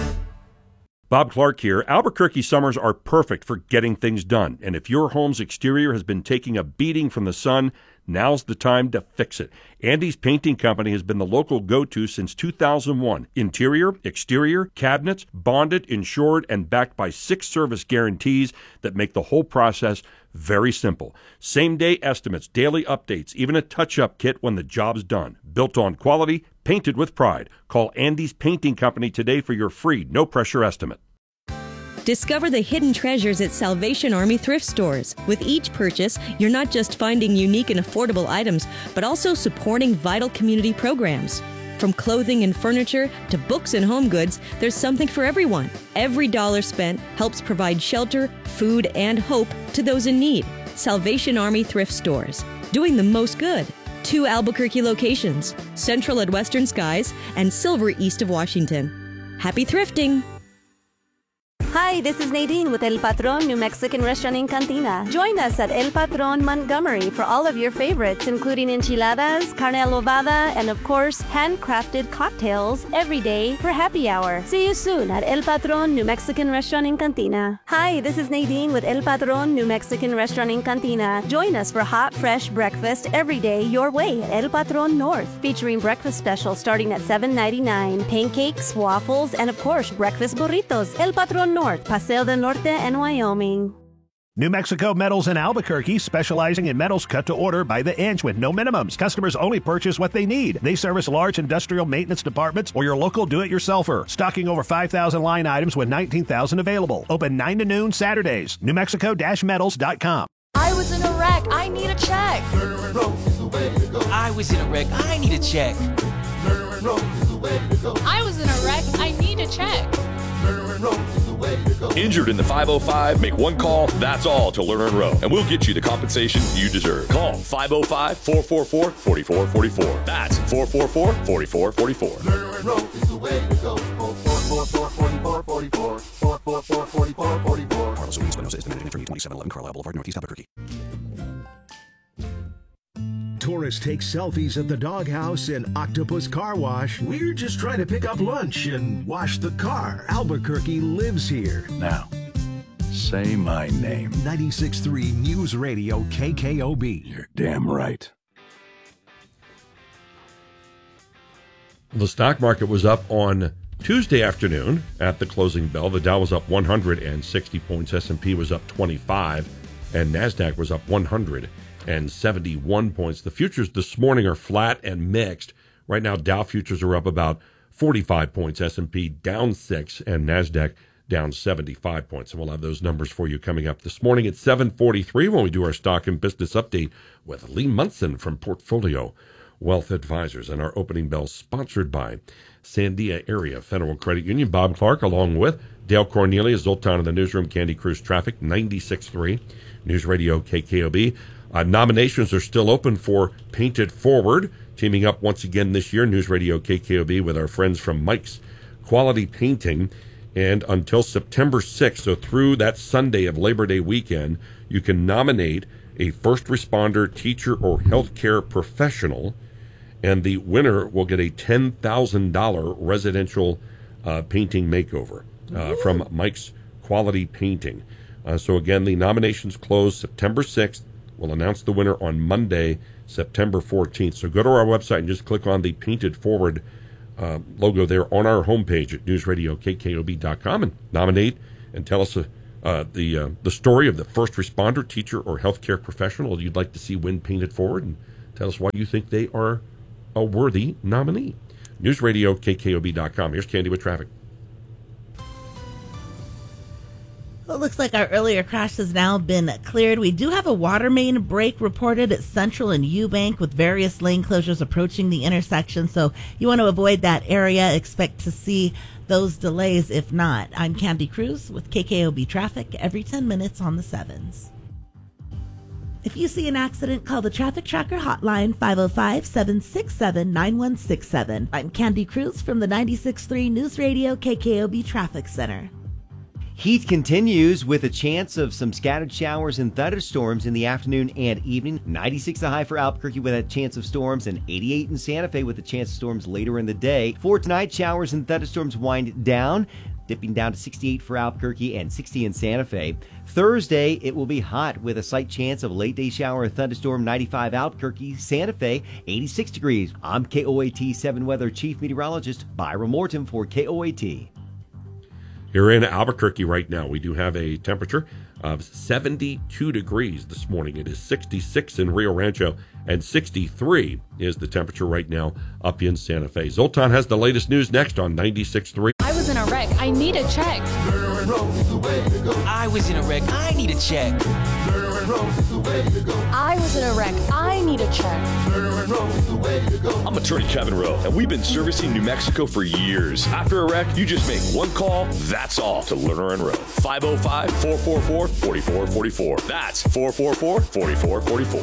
Bob Clark here. Albuquerque summers are perfect for getting things done. And if your home's exterior has been taking a beating from the sun, now's the time to fix it. Andy's Painting Company has been the local go-to since two thousand one. Interior, exterior, cabinets, bonded, insured, and backed by six service guarantees that make the whole process very simple. Same-day estimates, daily updates, even a touch-up kit when the job's done. Built on quality, painted with pride. Call Andy's Painting Company today for your free, no-pressure estimate. Discover the hidden treasures at Salvation Army thrift stores. With each purchase, you're not just finding unique and affordable items, but also supporting vital community programs. From clothing and furniture to books and home goods, there's something for everyone. Every dollar spent helps provide shelter, food, and hope to those in need. Salvation Army thrift stores, doing the most good. Two Albuquerque locations, Central at Western Skies and Silver east of Washington. Happy thrifting! Hi, this is Nadine with El Patron New Mexican Restaurant in Cantina. Join us at El Patron Montgomery for all of your favorites, including enchiladas, carne adobada, and of course, handcrafted cocktails every day for happy hour. See you soon at El Patron New Mexican Restaurant in Cantina. Hi, this is Nadine with El Patron New Mexican Restaurant in Cantina. Join us for hot, fresh breakfast every day your way at El Patron North, featuring breakfast specials starting at seven ninety-nine, pancakes, waffles, and of course, breakfast burritos. El Patron North, Paseo del Norte, and Wyoming. New Mexico Metals in Albuquerque, specializing in metals cut to order by the inch with no minimums. Customers only purchase what they need. They service large industrial maintenance departments or your local do-it-yourselfer. Stocking over five thousand line items with nineteen thousand available. Open nine to noon Saturdays. New Mexico Metals dot com. I was in a wreck. I need a check. I was in a wreck. I need a check. I was in a wreck. I need a check. Injured in the five oh five? Make one call, that's all, to Lerner and Rowe, and we'll get you the compensation you deserve. Call five oh five, four four four, four four four four. That's four four four, four four four four. Lerner and Rowe is the way to go. four four four, four four four four. four four four, four four four four. Carlos Ruiz Espinosa is the managing attorney, twenty-seven eleven Carlisle Boulevard, Northeast Albuquerque. Tourists take selfies at the doghouse and Octopus Car Wash. We're just trying to pick up lunch and wash the car. Albuquerque lives here. Now, say my name. ninety-six point three News Radio K K O B. You're damn right. The stock market was up on Tuesday afternoon at the closing bell. The Dow was up one hundred sixty points, S and P was up twenty-five, and NASDAQ was up one hundred seventy-one points. The futures this morning are flat and mixed. Right now, Dow futures are up about forty-five points, S and P down six, and NASDAQ down seventy-five points. And we'll have those numbers for you coming up this morning at seven forty-three when we do our stock and business update with Lee Munson from Portfolio Wealth Advisors. And our opening bell sponsored by Sandia Area Federal Credit Union. Bob Clark along with Dale Cornelius, Zoltan in the newsroom, Candy Cruise Traffic, ninety-six point three News Radio K K O B. Uh, nominations are still open for Painted Forward, teaming up once again this year, News Radio K K O B, with our friends from Mike's Quality Painting And until September sixth, so through that Sunday of Labor Day weekend, you can nominate a first responder, teacher, or healthcare professional, and the winner will get a ten thousand dollars residential uh, painting makeover uh, from Mike's Quality Painting. Uh, so again, the nominations close September sixth. We'll announce the winner on Monday, September fourteenth. So go to our website and just click on the Painted Forward uh, logo there on our homepage at news radio k k o b dot com and nominate and tell us uh, uh, the uh, the story of the first responder, teacher, or healthcare professional you'd like to see win Painted Forward, and tell us why you think they are a worthy nominee. news radio k k o b dot com. Here's Candy with traffic. Well, it looks like our earlier crash has now been cleared. We do have a water main break reported at Central and Eubank with various lane closures approaching the intersection. So you want to avoid that area. Expect to see those delays if not. I'm Candy Cruz with K K O B Traffic every ten minutes on the sevens. If you see an accident, call the Traffic Tracker hotline five oh five, seven six seven, nine one six seven. I'm Candy Cruz from the ninety-six point three News Radio K K O B Traffic Center. Heat continues with a chance of some scattered showers and thunderstorms in the afternoon and evening. ninety-six the high for Albuquerque with a chance of storms, and eighty-eight in Santa Fe with a chance of storms later in the day. For tonight, showers and thunderstorms wind down, dipping down to sixty-eight for Albuquerque and sixty in Santa Fe. Thursday, it will be hot with a slight chance of late day shower and thunderstorm. ninety-five Albuquerque, Santa Fe, eighty-six degrees. I'm K O A T seven Weather Chief Meteorologist Byron Morton for K O A T. Here in Albuquerque right now, we do have a temperature of seventy-two degrees this morning. It is sixty-six in Rio Rancho, and sixty-three is the temperature right now up in Santa Fe. Zoltan has the latest news next on ninety-six point three. I was in a wreck. I need a check. I was in a wreck. I need a check. I was in a wreck. I need a check. I'm attorney Kevin Rowe, and we've been servicing New Mexico for years. After a wreck, you just make one call, that's all, to Lerner and Rowe. five oh five, four four four, four four four four. That's four four four, four four four four.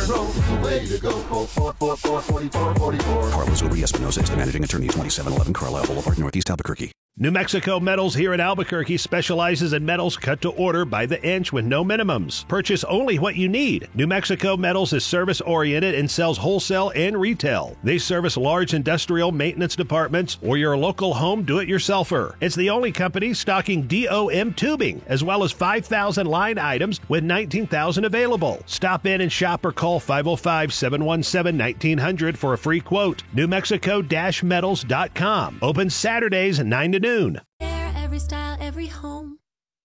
Carlos Uber Espinosa is the managing attorney, twenty-seven eleven Carlisle Boulevard, Northeast Albuquerque. New Mexico Metals here in Albuquerque specializes in metals cut to order by the inch with no minimums. Purchase only what you need. New Mexico Metals is service-oriented and sells wholesale and retail. They service large industrial maintenance departments or your local home do-it-yourselfer. It's the only company stocking D O M tubing, as well as five thousand line items with nineteen thousand available. Stop in and shop or call five oh five, seven one seven, nineteen hundred for a free quote. new mexico dash metals dot com. Open Saturdays nine to noon. Every style, every home.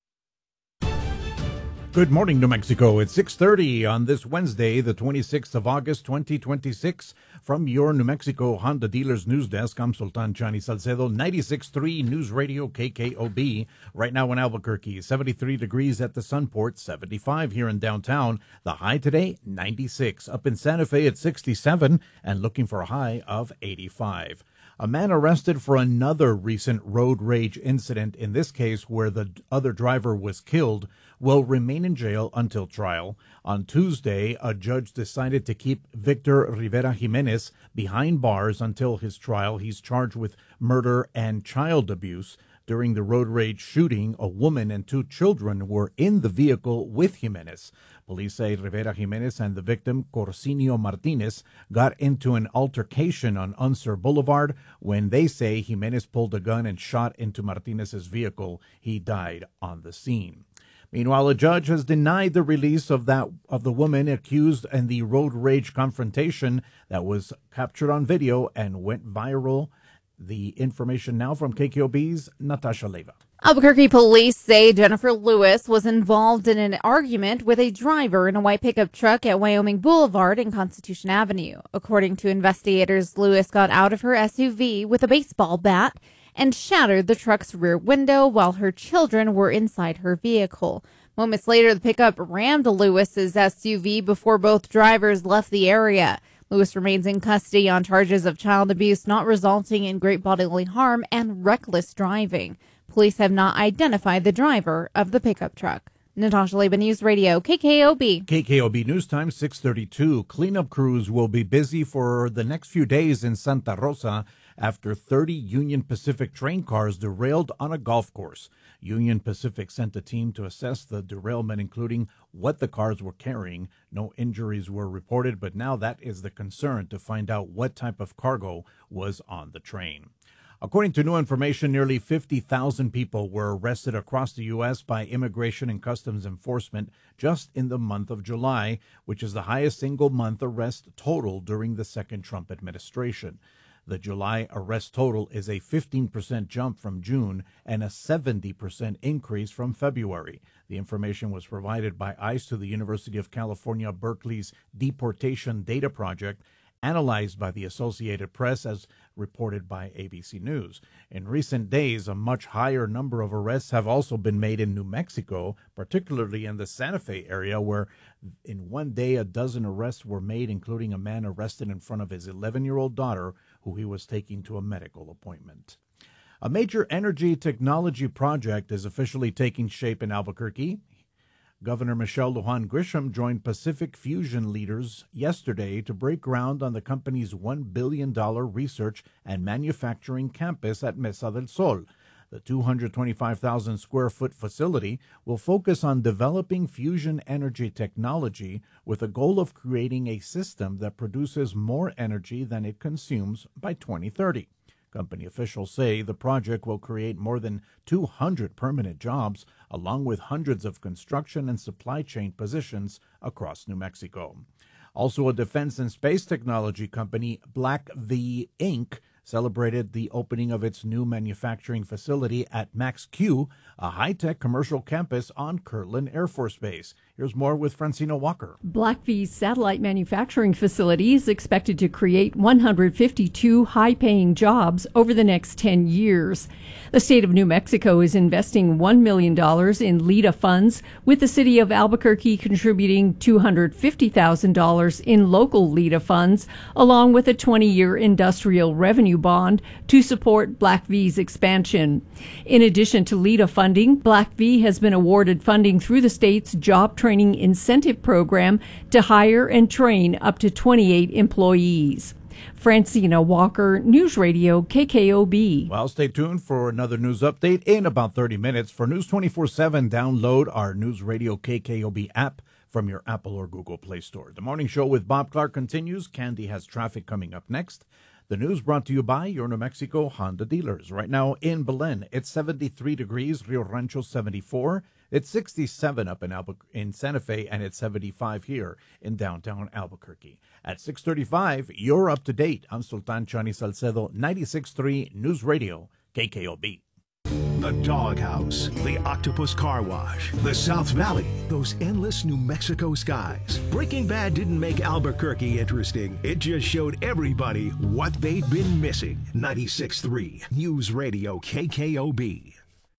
Good morning, New Mexico. It's six thirty on this Wednesday, the twenty-sixth of August, twenty twenty-six. From your New Mexico Honda Dealers News Desk, I'm Sultan Chani Salcedo, ninety-six point three News Radio K K O B. Right now in Albuquerque, seventy-three degrees at the Sunport, seventy-five here in downtown. The high today, ninety-six. Up in Santa Fe at sixty-seven and looking for a high of eighty-five. A man arrested for another recent road rage incident, in this case where the other driver was killed, will remain in jail until trial. On Tuesday, a judge decided to keep Victor Rivera Jimenez behind bars until his trial. He's charged with murder and child abuse. During the road rage shooting, a woman and two children were in the vehicle with Jimenez. Police say Rivera Jimenez and the victim, Corsinio Martinez, got into an altercation on Unser Boulevard when they say Jimenez pulled a gun and shot into Martinez's vehicle. He died on the scene. Meanwhile, a judge has denied the release of that of the woman accused in the road rage confrontation that was captured on video and went viral. The information now from K K O B's Natasha Leva. Albuquerque police say Jennifer Lewis was involved in an argument with a driver in a white pickup truck at Wyoming Boulevard and Constitution Avenue. According to investigators, Lewis got out of her S U V with a baseball bat and shattered the truck's rear window while her children were inside her vehicle. Moments later, the pickup rammed Lewis's S U V before both drivers left the area. Lewis remains in custody on charges of child abuse not resulting in great bodily harm and reckless driving. Police have not identified the driver of the pickup truck. Natasha Leba, News Radio, K K O B. K K O B News Time, six thirty-two. Cleanup crews will be busy for the next few days in Santa Rosa after thirty Union Pacific train cars derailed on a golf course. Union Pacific sent a team to assess the derailment, including what the cars were carrying. No injuries were reported, but now that is the concern, to find out what type of cargo was on the train. According to new information, nearly fifty thousand people were arrested across the U S by Immigration and Customs Enforcement just in the month of July, which is the highest single-month arrest total during the second Trump administration. The July arrest total is a fifteen percent jump from June and a seventy percent increase from February. The information was provided by ICE to the University of California, Berkeley's Deportation Data Project, analyzed by the Associated Press, as reported by A B C News. In recent days, a much higher number of arrests have also been made in New Mexico, particularly in the Santa Fe area, where in one day a dozen arrests were made, including a man arrested in front of his eleven-year-old daughter, who he was taking to a medical appointment. A major energy technology project is officially taking shape in Albuquerque. Governor Michelle Lujan Grisham joined Pacific Fusion leaders yesterday to break ground on the company's one billion dollars research and manufacturing campus at Mesa del Sol. The two hundred twenty-five thousand square foot facility will focus on developing fusion energy technology with a goal of creating a system that produces more energy than it consumes by twenty thirty. Company officials say the project will create more than two hundred permanent jobs, along with hundreds of construction and supply chain positions across New Mexico. Also, a defense and space technology company, Black V Incorporated, celebrated the opening of its new manufacturing facility at Max Q, a high-tech commercial campus on Kirtland Air Force Base. Here's more with Francina Walker. Black V's satellite manufacturing facility is expected to create one hundred fifty-two high-paying jobs over the next ten years. The state of New Mexico is investing one million dollars in LIDA funds, with the city of Albuquerque contributing two hundred fifty thousand dollars in local LIDA funds, along with a twenty-year industrial revenue bond to support Black V's expansion. In addition to LIDA funding, Black V has been awarded funding through the state's Job Training Incentive Program to hire and train up to twenty-eight employees. Francina Walker, News Radio K K O B. Well, stay tuned for another news update in about thirty minutes. For News twenty-four seven, download our News Radio K K O B app from your Apple or Google Play Store. The morning show with Bob Clark continues. Candy has traffic coming up next. The news brought to you by your New Mexico Honda dealers. Right now in Belen, it's seventy-three degrees, Rio Rancho seventy-four. It's sixty-seven up in Albu- in Santa Fe, and it's seventy-five here in downtown Albuquerque. At six thirty-five, you're up to date. I'm Sultan Chani Salcedo, ninety-six point three News Radio, K K O B. The Doghouse, the Octopus Car Wash, the South Valley, those endless New Mexico skies. Breaking Bad didn't make Albuquerque interesting. It just showed everybody what they'd been missing. ninety-six point three News Radio K K O B.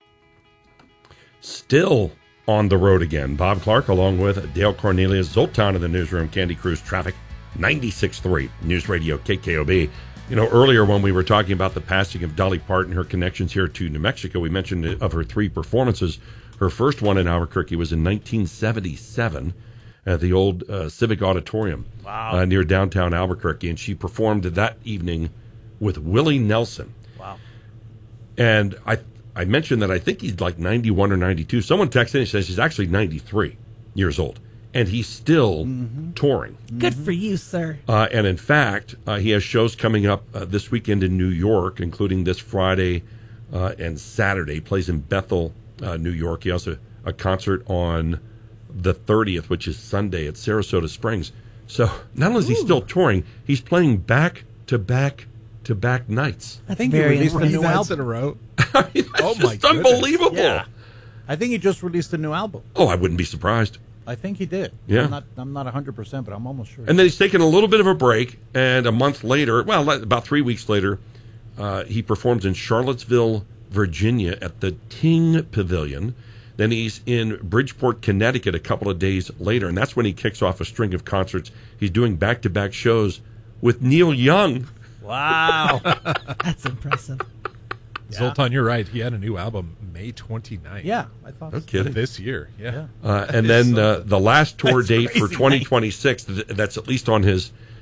Still on the road again. Bob Clark along with Dale Cornelius, Zoltan in the newsroom, Candy Cruz Traffic, ninety-six point three News Radio K K O B. You know, earlier when we were talking about the passing of Dolly Parton, her connections here to New Mexico, we mentioned of her three performances. Her first one in Albuquerque was in nineteen seventy-seven at the old uh, Civic Auditorium wow. uh, near downtown Albuquerque, and she performed that evening with Willie Nelson. Wow. And I I mentioned that I think he's like ninety-one or ninety-two. Someone texted in and says he's actually ninety-three years old. And he's still mm-hmm. touring. Good for you, sir. Uh, and in fact, uh, he has shows coming up uh, this weekend in New York, including this Friday uh, and Saturday. He plays in Bethel, uh, New York. He also a concert on the thirtieth, which is Sunday at Sarasota Springs. So not only is he Ooh. still touring, he's playing back to back to back nights. I think he released a new album in a row. I mean, that's oh my just unbelievable. Yeah. I think he just released a new album. Oh, I wouldn't be surprised. I think he did. Yeah. I'm not, I'm not one hundred percent, but I'm almost sure. And then he's taken a little bit of a break, and a month later, well, about three weeks later, uh, he performs in Charlottesville, Virginia at the Ting Pavilion. Then he's in Bridgeport, Connecticut a couple of days later, and that's when he kicks off a string of concerts. He's doing back-to-back shows with Neil Young. Wow. That's impressive. Yeah. Zoltan, you're right. He had a new album May twenty-ninth. Yeah, I thought no kidding. This year. Yeah. yeah. Uh, and then uh, the last tour date for twenty twenty-six, that's at least on his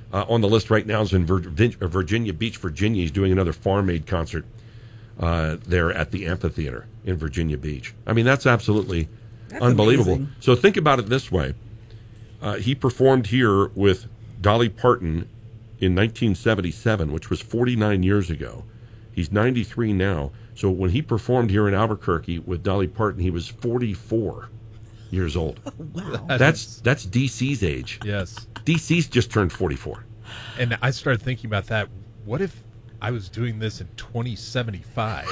uh, on the list right now is in Vir- Virginia Beach, Virginia. He's doing another Farm Aid concert uh, there at the amphitheater in Virginia Beach. I mean, that's absolutely that's unbelievable. Amazing. So think about it this way. Uh, he performed here with Dolly Parton in nineteen seventy-seven, which was forty-nine years ago. He's ninety-three now. So when he performed here in Albuquerque with Dolly Parton, he was forty-four years old. Wow. That's that's D C's age. Yes. D C's just turned forty-four. And I started thinking about that. What if I was doing this in twenty seventy-five?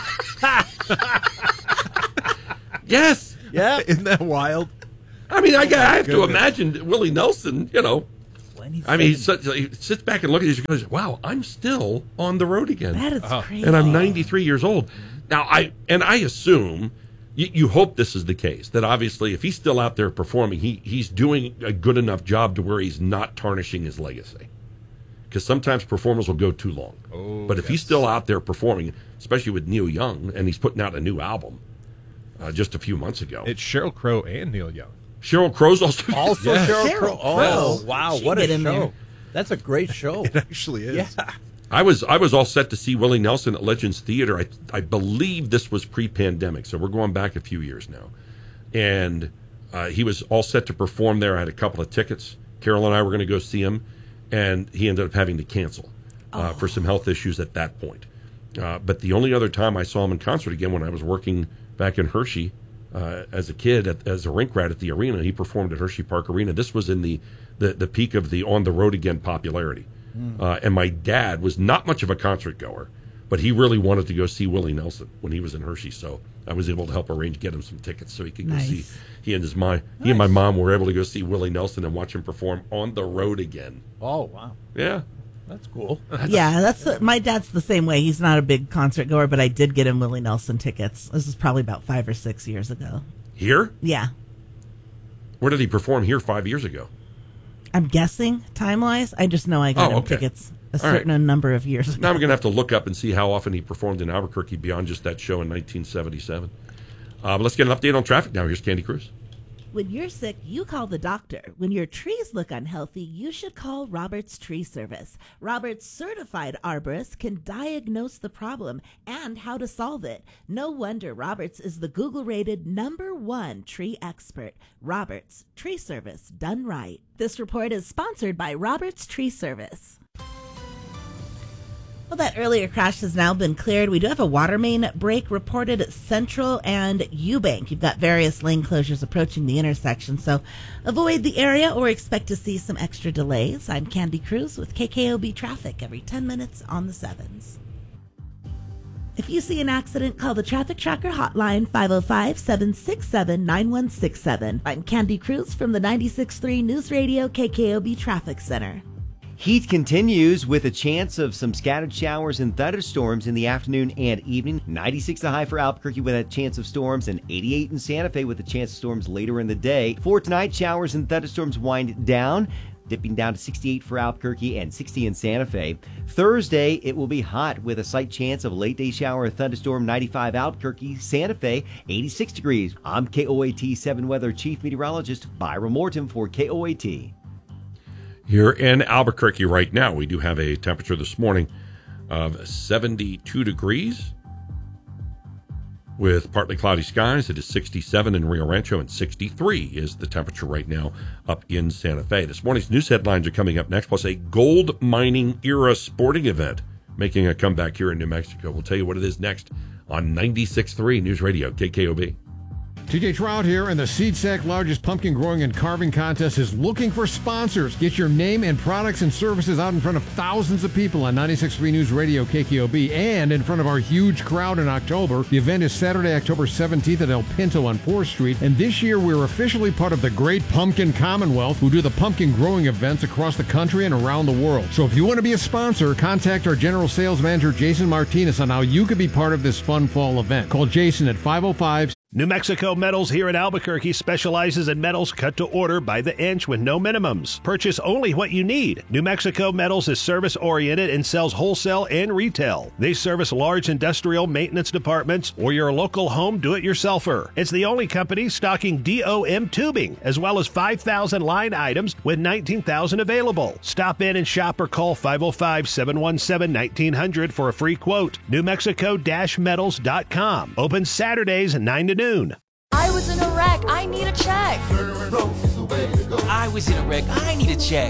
Yes. Yeah. Isn't that wild? I mean, I, Oh, I have goodness. to imagine Willie Nelson, you know. I mean, he, such, he sits back and looks at these and goes, wow, I'm still on the road again. That is crazy. And I'm ninety-three years old. Now, I and I assume, you, you hope this is the case, that obviously if he's still out there performing, he, he's doing a good enough job to where he's not tarnishing his legacy. Because sometimes performers will go too long. Oh, but if yes. he's still out there performing, especially with Neil Young, and he's putting out a new album uh, just a few months ago. It's Sheryl Crow and Neil Young. Sheryl Crow's also Also Yeah. Sheryl Sheryl Crow. Crow. Oh, wow. She What a get in show. there. That's a great show. It actually is. Yeah. I was I was all set to see Willie Nelson at Legends Theater. I I believe this was pre-pandemic, so we're going back a few years now. And uh, he was all set to perform there. I had a couple of tickets. Carol and I were going to go see him, and he ended up having to cancel uh, for some health issues at that point. Uh, but the only other time I saw him in concert again, when I was working back in Hershey uh, as a kid, at, as a rink rat at the arena, he performed at Hershey Park Arena. This was in the, the, the peak of the On the Road Again popularity. Uh, and my dad was not much of a concert goer, but he really wanted to go see Willie Nelson when he was in Hershey. So I was able to help arrange get him some tickets so he could Nice. go see. He and his mom, he and my mom were able to go see Willie Nelson and watch him perform On the Road Again. Oh, wow. Yeah, That's cool. Yeah, that's the, my dad's the same way. He's not a big concert goer, but I did get him Willie Nelson tickets. This is probably about five or six years ago. here. Yeah, Where did he perform here five years ago? I'm guessing time wise. I just know I got Oh, him okay. tickets a All right. certain number of years ago. Now I'm going to have to look up and see how often he performed in Albuquerque beyond just that show in nineteen seventy-seven. Uh, but let's get an update on traffic now. Here's Candy Cruz. When you're sick, you call the doctor. When your trees look unhealthy, you should call Roberts Tree Service. Roberts certified arborists can diagnose the problem and how to solve it. No wonder Roberts is the Google-rated number one tree expert. Roberts Tree Service, done right. This report is sponsored by Roberts Tree Service. Well, that earlier crash has now been cleared. We do have a water main break reported at Central and Eubank. You've got various lane closures approaching the intersection, so avoid the area or expect to see some extra delays. I'm Candy Cruz with K K O B Traffic every ten minutes on the sevens. If you see an accident, call the Traffic Tracker hotline five oh five, seven six seven, nine one six seven. I'm Candy Cruz from the ninety-six point three News Radio K K O B Traffic Center. Heat continues with a chance of some scattered showers and thunderstorms in the afternoon and evening. ninety-six the high for Albuquerque with a chance of storms, and eighty-eight in Santa Fe with a chance of storms later in the day. For tonight, showers and thunderstorms wind down, dipping down to sixty-eight for Albuquerque and sixty in Santa Fe. Thursday, it will be hot with a slight chance of a late day shower or thunderstorm. ninety-five Albuquerque, Santa Fe, eighty-six degrees. I'm K O A T seven Weather Chief Meteorologist Byron Morton for K O A T. Here in Albuquerque right now, we do have a temperature this morning of seventy-two degrees with partly cloudy skies. It is sixty-seven in Rio Rancho, and sixty-three is the temperature right now up in Santa Fe. This morning's news headlines are coming up next, plus a gold mining era sporting event making a comeback here in New Mexico. We'll tell you what it is next on ninety-six point three News Radio, K K O B. T J Trout here, and the SeedSack largest pumpkin growing and carving contest is looking for sponsors. Get your name and products and services out in front of thousands of people on ninety-six point three News Radio K K O B and in front of our huge crowd in October. The event is Saturday, October seventeenth at El Pinto on fourth Street, and this year we're officially part of the Great Pumpkin Commonwealth, who do the pumpkin growing events across the country and around the world. So if you want to be a sponsor, contact our General Sales Manager, Jason Martinez, on how you could be part of this fun fall event. Call Jason at five oh five New Mexico Metals here in Albuquerque specializes in metals cut to order by the inch with no minimums. Purchase only what you need. New Mexico Metals is service-oriented and sells wholesale and retail. They service large industrial maintenance departments or your local home do-it-yourselfer. It's the only company stocking D O M tubing, as well as five thousand line items with nineteen thousand available. Stop in and shop or call five oh five, seven one seven, nineteen hundred for a free quote. New Mexico Metals dot com. Open Saturdays nine to noon. I was in a wreck. I need a check. I was in a wreck. I need a check.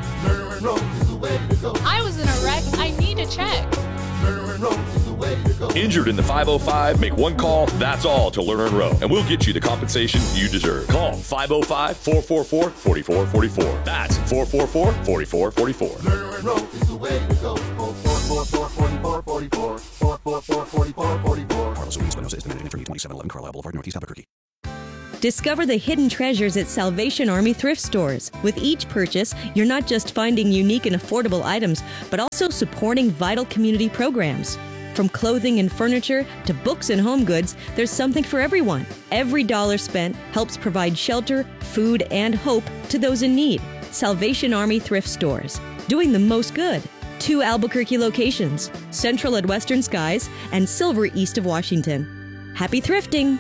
I was in a wreck. I need a check. Injured in the five oh five? Make one call, that's all, to Lerner and Rowe, and we'll get you the compensation you deserve. Call five oh five, four four four, four four four four. That's four four four, four four four four. Lerner and Rowe is the way to go. four four four, four four four four. four four four, four four four four. Carlos O'Neill is the managing attorney, twenty-seven eleven Carlisle Boulevard, Northeast Albuquerque. Discover the hidden treasures at Salvation Army thrift stores. With each purchase, you're not just finding unique and affordable items, but also supporting vital community programs. From clothing and furniture to books and home goods, there's something for everyone. Every dollar spent helps provide shelter, food, and hope to those in need. Salvation Army thrift stores, doing the most good. Two Albuquerque locations, Central at Western Skies and Silver east of Washington. Happy thrifting!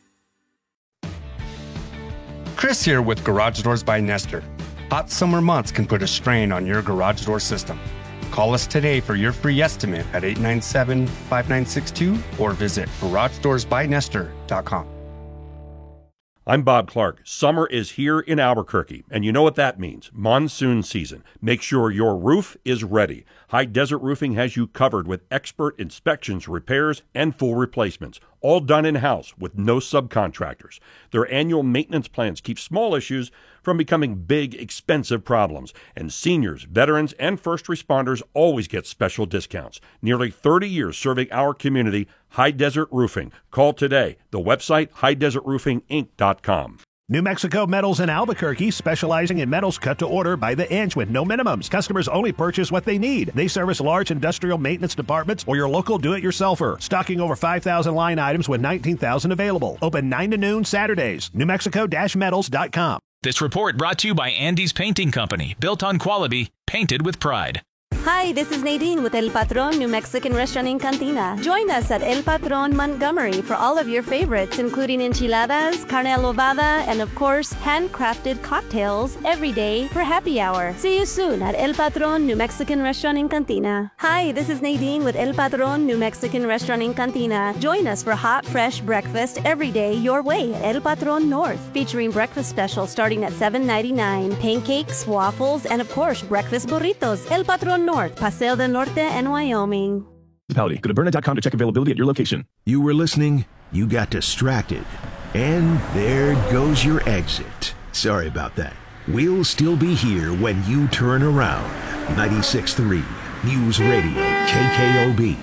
Chris here with Garage Doors by Nestor. Hot summer months can put a strain on your garage door system. Call us today for your free estimate at eight nine seven, five nine six two or visit garage doors by nestor dot com. I'm Bob Clark. Summer is here in Albuquerque, and you know what that means. Monsoon season. Make sure your roof is ready. High Desert Roofing has you covered with expert inspections, repairs, and full replacements, all done in-house with no subcontractors. Their annual maintenance plans keep small issues from becoming big, expensive problems, and seniors, veterans, and first responders always get special discounts. Nearly thirty years serving our community, High Desert Roofing. Call today. The website, high desert roofing inc dot com. New Mexico Metals in Albuquerque, specializing in metals cut to order by the inch with no minimums. Customers only purchase what they need. They service large industrial maintenance departments or your local do-it-yourselfer. Stocking over five thousand line items with nineteen thousand available. Open nine to noon Saturdays. New Mexico Metals dot com. This report brought to you by Andy's Painting Company. Built on quality, painted with pride. Hi, this is Nadine with El Patron New Mexican Restaurant in Cantina. Join us at El Patron Montgomery for all of your favorites, including enchiladas, carne adobada, and of course, handcrafted cocktails every day for happy hour. See you soon at El Patron New Mexican Restaurant in Cantina. Hi, this is Nadine with El Patron New Mexican Restaurant in Cantina. Join us for hot, fresh breakfast every day your way at El Patron North, featuring breakfast specials starting at seven ninety-nine, pancakes, waffles, and of course, breakfast burritos. El Patron North, Paseo del Norte, and Wyoming. Municipality. Go to Burnett dot com to check availability at your location. You were listening, you got distracted, and there goes your exit. Sorry about that. We'll still be here when you turn around. ninety-six point three News Radio, K K O B.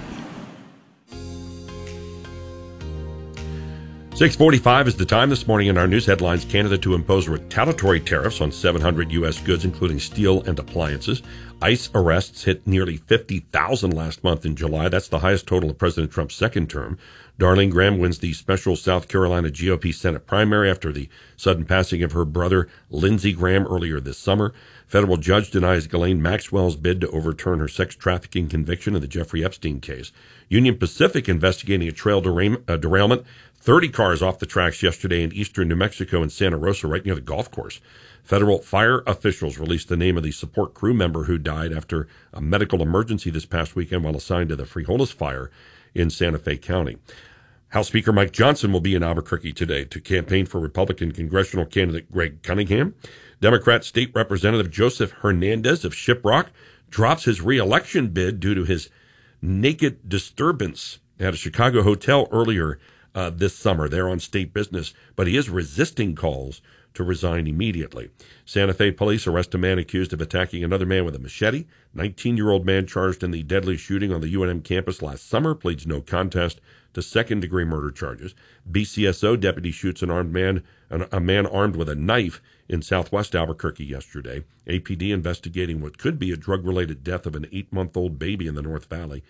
six forty-five is the time this morning in our news headlines. Canada to impose retaliatory tariffs on seven hundred U S goods, including steel and appliances. ICE arrests hit nearly fifty thousand last month in July. That's the highest total of President Trump's second term. Darlene Graham wins the special South Carolina G O P Senate primary after the sudden passing of her brother, Lindsey Graham, earlier this summer. Federal judge denies Ghislaine Maxwell's bid to overturn her sex trafficking conviction in the Jeffrey Epstein case. Union Pacific investigating a trail derail- uh, derailment. thirty cars off the tracks yesterday in eastern New Mexico in Santa Rosa, right near the golf course. Federal fire officials released the name of the support crew member who died after a medical emergency this past weekend while assigned to the Frijoles fire in Santa Fe County. House Speaker Mike Johnson will be in Albuquerque today to campaign for Republican congressional candidate Greg Cunningham. Democrat State Representative Joseph Hernandez of Shiprock drops his re-election bid due to his naked disturbance at a Chicago hotel earlier uh, this summer. They're on state business, but he is resisting calls to resign immediately. Santa Fe police arrest a man accused of attacking another man with a machete. nineteen-year-old man charged in the deadly shooting on the U N M campus last summer pleads no contest to second-degree murder charges. B C S O deputy shoots an armed man, a man armed with a knife in southwest Albuquerque yesterday. A P D investigating what could be a drug-related death of an eight-month-old baby in the North Valley.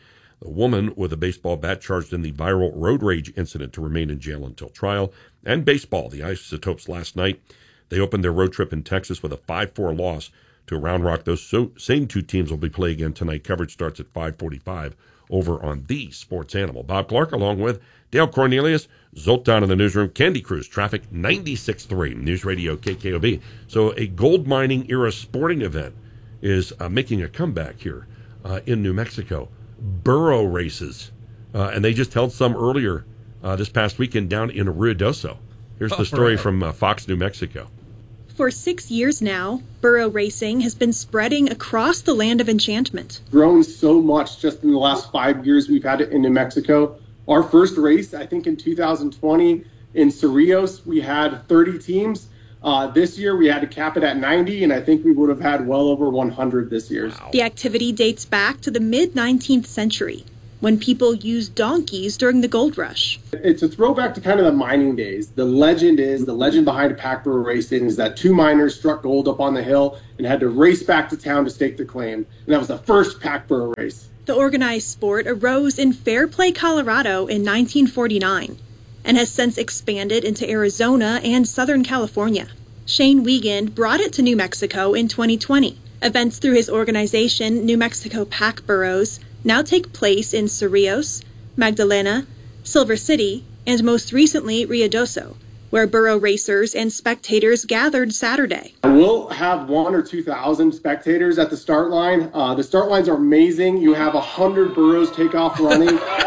The woman with a baseball bat charged in the viral road rage incident to remain in jail until trial. And baseball, the Isotopes last night, they opened their road trip in Texas with a five four loss to Round Rock. Those so, same two teams will be playing again tonight. Coverage starts at five forty-five over on the Sports Animal. Bob Clark along with Dale Cornelius, Zoltan in the newsroom, Candy Cruise, traffic ninety-six point three, News Radio K K O B. So a gold mining era sporting event is uh, making a comeback here uh, in New Mexico. Burro races, uh, and they just held some earlier uh, this past weekend down in Ruidoso. Here's the story from uh, Fox New Mexico. For six years now, burro racing has been spreading across the land of enchantment. Grown so much just in the last five years we've had it in New Mexico. Our first race, I think in two thousand twenty in Cerrillos, we had thirty teams. Uh, this year we had to cap it at ninety, and I think we would have had well over one hundred this year. Wow. The activity dates back to the mid-nineteenth century, when people used donkeys during the gold rush. It's a throwback to kind of the mining days. The legend is, the legend behind pack burro racing is that two miners struck gold up on the hill and had to race back to town to stake the claim. And that was the first pack burro race. The organized sport arose in Fairplay, Colorado in nineteen forty-nine and has since expanded into Arizona and Southern California. Shane Wiegand brought it to New Mexico in twenty twenty. Events through his organization, New Mexico Pack Burros, now take place in Cerrillos, Magdalena, Silver City, and most recently Ruidoso, where burro racers and spectators gathered Saturday. We'll have one or two thousand spectators at the start line. Uh, the start lines are amazing. You have a hundred burros take off running.